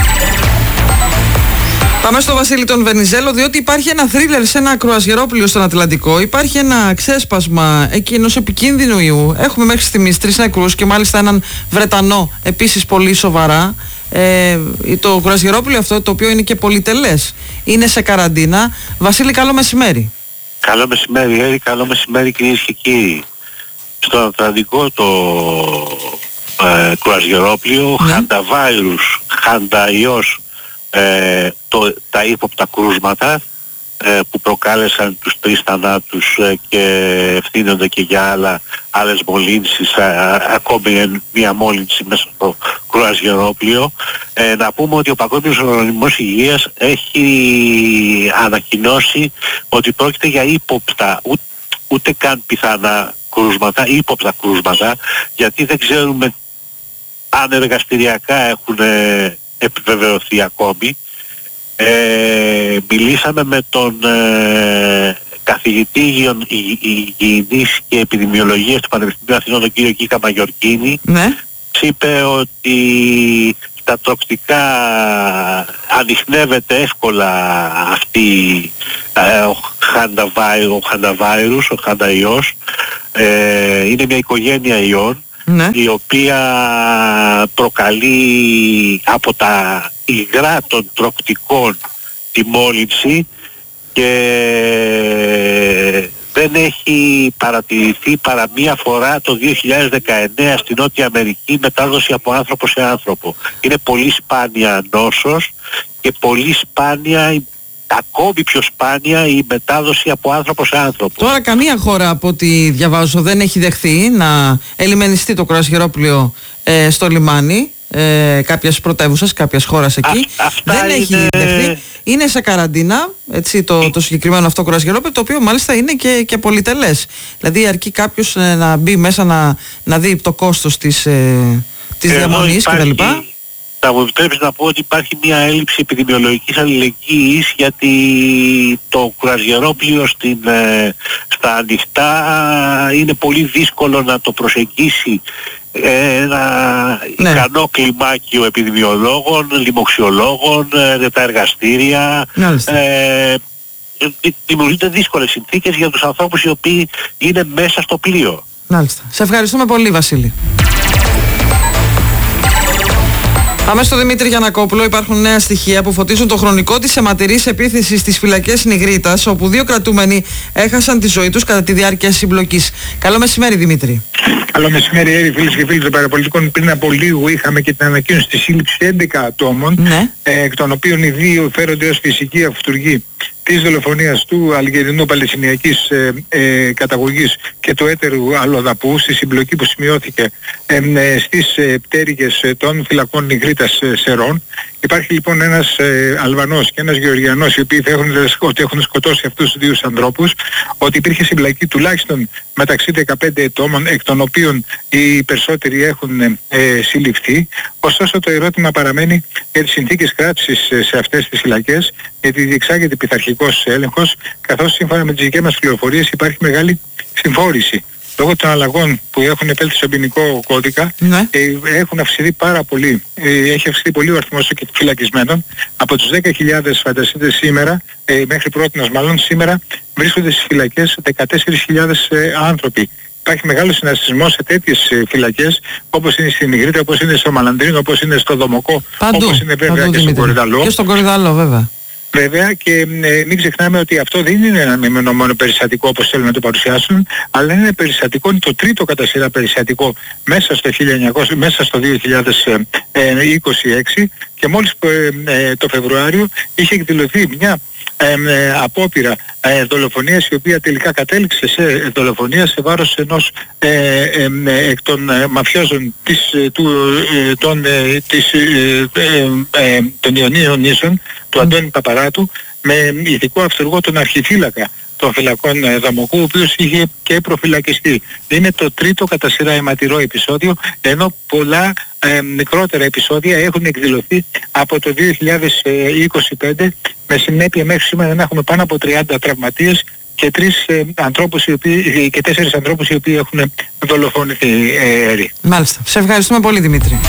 Πάμε στο Βασίλη τον Βενιζέλο, διότι υπάρχει ένα θρίλερ σε ένα κρουαζιερόπλοιο στον Ατλαντικό. Υπάρχει ένα ξέσπασμα εκεί ενός επικίνδυνου ιού. Έχουμε μέχρι στιγμής τρεις νεκρούς και μάλιστα έναν Βρετανό επίσης πολύ σοβαρά. Ε, το κρουαζιερόπλοιο αυτό, το οποίο είναι και πολυτελές, είναι σε καραντίνα. Βασίλη, καλό μεσημέρι. Καλό μεσημέρι, Έρη, καλό μεσημέρι κυρίες και κύριοι. Στον Ατλαντικό το ε, κρουαζιερόπλιο, ναι. χανταβάιρους, χανταϊός, ε, το, τα ύποπτα κρούσματα ε, που προκάλεσαν τους τρεις θανάτους ε, και ευθύνονται και για άλλα, άλλες μολύνσεις, α, α, ακόμη μια μόλυνση μέσα στο κρουαζιερόπλιο. Ε, να πούμε ότι ο Παγκόσμιος Οργανισμός Υγείας έχει ανακοινώσει ότι πρόκειται για ύποπτα, ούτε, ούτε καν πιθανά κρούσματα, ύποπτα κρούσματα, γιατί δεν ξέρουμε αν εργαστηριακά έχουν ε, επιβεβαιωθεί ακόμη. Ε, μιλήσαμε με τον ε, καθηγητή υγειον, υγι, υγιεινής και επιδημιολογίας του Πανεπιστημίου Αθηνών, τον κύριο Κίκα Μαγιορκίνη. Ναι. Είπε ότι στα τροκτικά ανιχνεύεται εύκολα αυτή ε, ο, χανταβάι, ο χανταβάιρους, ο χανταϊός. Ε, είναι μια οικογένεια ιών, ναι. η οποία προκαλεί από τα υγρά των τροκτικών τη μόλυνση και δεν έχει παρατηρηθεί παρά μία φορά το δύο χιλιάδες δεκαεννέα στην Νότια Αμερική μετάδοση από άνθρωπο σε άνθρωπο. Είναι πολύ σπάνια νόσος και πολύ σπάνια, ακόμη πιο σπάνια, η μετάδοση από άνθρωπο σε άνθρωπο. Τώρα καμία χώρα από ό,τι διαβάζω δεν έχει δεχθεί να ελιμενιστεί το κρουαζιερόπλιο ε, στο λιμάνι ε, κάποιας πρωτεύουσας, κάποιας χώρας εκεί. Α, δεν είναι... έχει δεχθεί. Είναι σε καραντίνα, έτσι, το, το συγκεκριμένο αυτό κρουαζιερόπλιο, το οποίο μάλιστα είναι και, και πολυτελές. Δηλαδή αρκεί κάποιος ε, να μπει μέσα να, να δει το κόστος της, ε, της διαμονής κτλ. Θα μου επιτρέψεις να πω ότι υπάρχει μια έλλειψη επιδημιολογικής αλληλεγγύης, γιατί το κρουαζιερόπλιο στην, ε, στα ανοιχτά είναι πολύ δύσκολο να το προσεγγίσει ένα ναι. ικανό κλιμάκιο επιδημιολόγων, λοιμοξιολόγων, ε, τα εργαστήρια. Ε, δημιουργούνται δύσκολες συνθήκες για τους ανθρώπους οι οποίοι είναι μέσα στο πλοίο. Μάλιστα. Σε ευχαριστούμε πολύ, Βασίλη. Πάμε στο Δημήτρη Γιαννακόπουλο. Υπάρχουν νέα στοιχεία που φωτίζουν το χρονικό της αιματηρής επίθεσης στις φυλακές Νιγρίτας, όπου δύο κρατούμενοι έχασαν τη ζωή τους κατά τη διάρκεια συμπλοκής. Καλό μεσημέρι, Δημήτρη. Καλό μεσημέρι, Έρη, φίλες και φίλοι των παραπολιτικών. Πριν από λίγο είχαμε και την ανακοίνωση της σύλληψης έντεκα ατόμων, ναι. ε, εκ των οποίων οι δύο φέρονται ως φυσική αυτούργοι της δολοφονίας του Αλγερινού Παλαιστινιακής ε, ε, καταγωγής και του έτερου αλλοδαπού στη συμπλοκή που σημειώθηκε ε, ε, στις ε, πτέρυγες ε, των φυλακών Νιγρίτας ε, Σερών. Υπάρχει λοιπόν ένας ε, Αλβανός και ένας Γεωργιανός, οι οποίοι θα έχουν, ότι έχουν σκοτώσει αυτούς τους δύο ανθρώπους, ότι υπήρχε συμπλοκή τουλάχιστον μεταξύ δεκαπέντε ατόμων, εκ των οποίων οι περισσότεροι έχουν ε, ε, συλληφθεί. Ωστόσο το ερώτημα παραμένει για τις συνθήκες κράτησης ε, σε αυτές τις φυλακές, γιατί διεξάγεται πειθαρχικός έλεγχος, καθώς σύμφωνα με τις δικές μας πληροφορίες υπάρχει μεγάλη συμφόρηση. Λόγω των αλλαγών που έχουν επέλθει στον ποινικό κώδικα, ναι. ε, έχουν αυξηθεί πάρα πολύ. Ε, έχει αυξηθεί πολύ ο αριθμός των φυλακισμένων. Από τους δέκα χιλιάδες φανταστείτε σήμερα, ε, μέχρι πρότινος μάλλον σήμερα, βρίσκονται στις φυλακές δεκατέσσερις χιλιάδες ε, άνθρωποι. Υπάρχει μεγάλος συναστισμός σε τέτοιες ε, φυλακές, όπως είναι στην Νιγρίτα, όπως είναι στο Μαλαντρίνο, όπως είναι στο Δομοκό, παντού, όπως είναι βέβαια παντού, και στον Κορυδαλό. Και στον Κορυδαλό βέβαια. Βέβαια, και ε, μην ξεχνάμε ότι αυτό δεν είναι ένα μεμονωμένο περιστατικό όπως θέλουν να το παρουσιάσουν, αλλά είναι περιστατικό, είναι το τρίτο κατά σειρά περιστατικό μέσα στο, χίλια εννιακόσια, μέσα στο δύο χιλιάδες είκοσι έξι, και μόλις ε, ε, το Φεβρουάριο είχε εκδηλωθεί μια ε, ε, απόπειρα ε, δολοφονίας, η οποία τελικά κατέληξε σε δολοφονία σε βάρος ενός ε, ε, ε, εκ των ε, μαφιόζων της, ε, του, ε, των, ε, της, ε, ε, ε, των Ιωνίων νήσων, του Αντώνη Παπαράτου, με ειδικό αυθουργό τον αρχιφύλακα των φυλακών ε, Δαμοκού, ο οποίος είχε και προφυλακιστεί. Είναι το τρίτο κατά σειρά αιματηρό επεισόδιο, ενώ πολλά ε, μικρότερα επεισόδια έχουν εκδηλωθεί από το δύο χιλιάδες είκοσι πέντε, με συνέπεια μέχρι σήμερα να έχουμε πάνω από τριάντα τραυματίες και, τρεις, ε, ανθρώπους οι οποίοι, και τέσσερις ανθρώπους οι οποίοι έχουν δολοφονηθεί. Ε, ε, Μάλιστα. Σε ευχαριστούμε πολύ, Δημήτρη.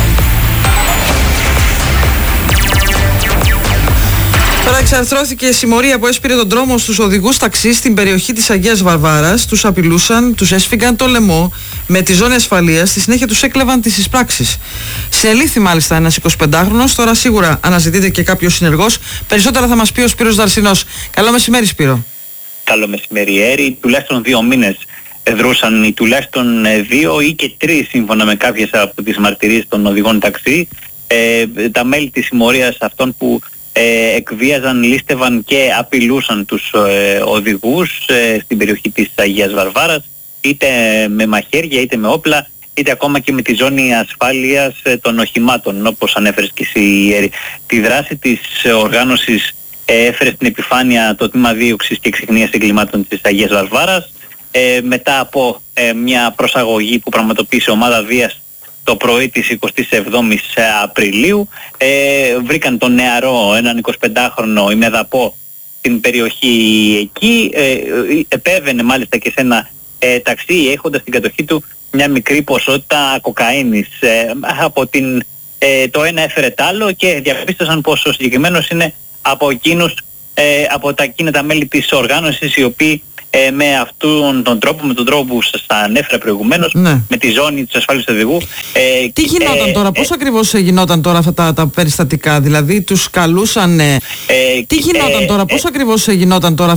Τώρα εξαρθρώθηκε η συμμορία που έσπηρε τον δρόμο στους οδηγούς ταξί στην περιοχή της Αγίας Βαρβάρας. Τους απειλούσαν, τους έσφυγαν το λαιμό με τη ζώνη ασφαλείας, στη συνέχεια τους έκλεβαν τις εισπράξεις. Συνελήφθη μάλιστα ένας εικοσιπεντάχρονος, τώρα σίγουρα αναζητείται και κάποιος συνεργός. Περισσότερα θα μας πει ο Σπύρος Δαρσινός. Καλό μεσημέρι, Σπύρο. Καλό μεσημέρι, Έρη. Τουλάχιστον δύο μήνες δρούσαν οι τουλάχιστον δύο ή και τρεις, σύμφωνα με κάποιες από τις μαρτυρίες των οδηγών ταξί, ε, τα μέλη της συμμορίας αυτών που ε, εκβίαζαν, λίστευαν και απειλούσαν τους ε, οδηγούς ε, στην περιοχή της Αγίας Βαρβάρας, είτε με μαχαίρια είτε με όπλα, είτε ακόμα και με τη ζώνη ασφάλειας ε, των οχημάτων, όπως ανέφερες και εσύ, Έρη. Τη δράση της ε, οργάνωσης ε, έφερε στην επιφάνεια το τμήμα δίωξης και εξυχνίας εγκλημάτων της Αγίας Βαρβάρας, ε, μετά από ε, μια προσαγωγή που πραγματοποίησε ομάδα βίας το πρωί της εικοστής εβδόμης Απριλίου. Ε, βρήκαν τον νεαρό, έναν εικοσιπεντάχρονο ημεδαπό στην περιοχή εκεί, ε, επέβαινε μάλιστα και σε ένα ε, ταξί, έχοντας στην κατοχή του μια μικρή ποσότητα κοκαίνης. Ε, από την, ε, το ένα έφερε τ' άλλο και διαπίστωσαν πως ο συγκεκριμένος είναι από εκείνους, ε, από τα εκείνα τα μέλη της οργάνωσης, οι οποίοι Ε, με αυτόν τον τρόπο, με τον τρόπο που σας ανέφερα προηγουμένως, ναι, με τη ζώνη της ασφάλειας του οδηγού. Ε, Τι γινόταν ε, τώρα, ε, πώς ε, ακριβώς γινόταν τώρα αυτά τα, τα περιστατικά, δηλαδή τους καλούσαν, ε, ε, τι γινόταν ε, τώρα, πώς ε, ακριβώς γινόταν τώρα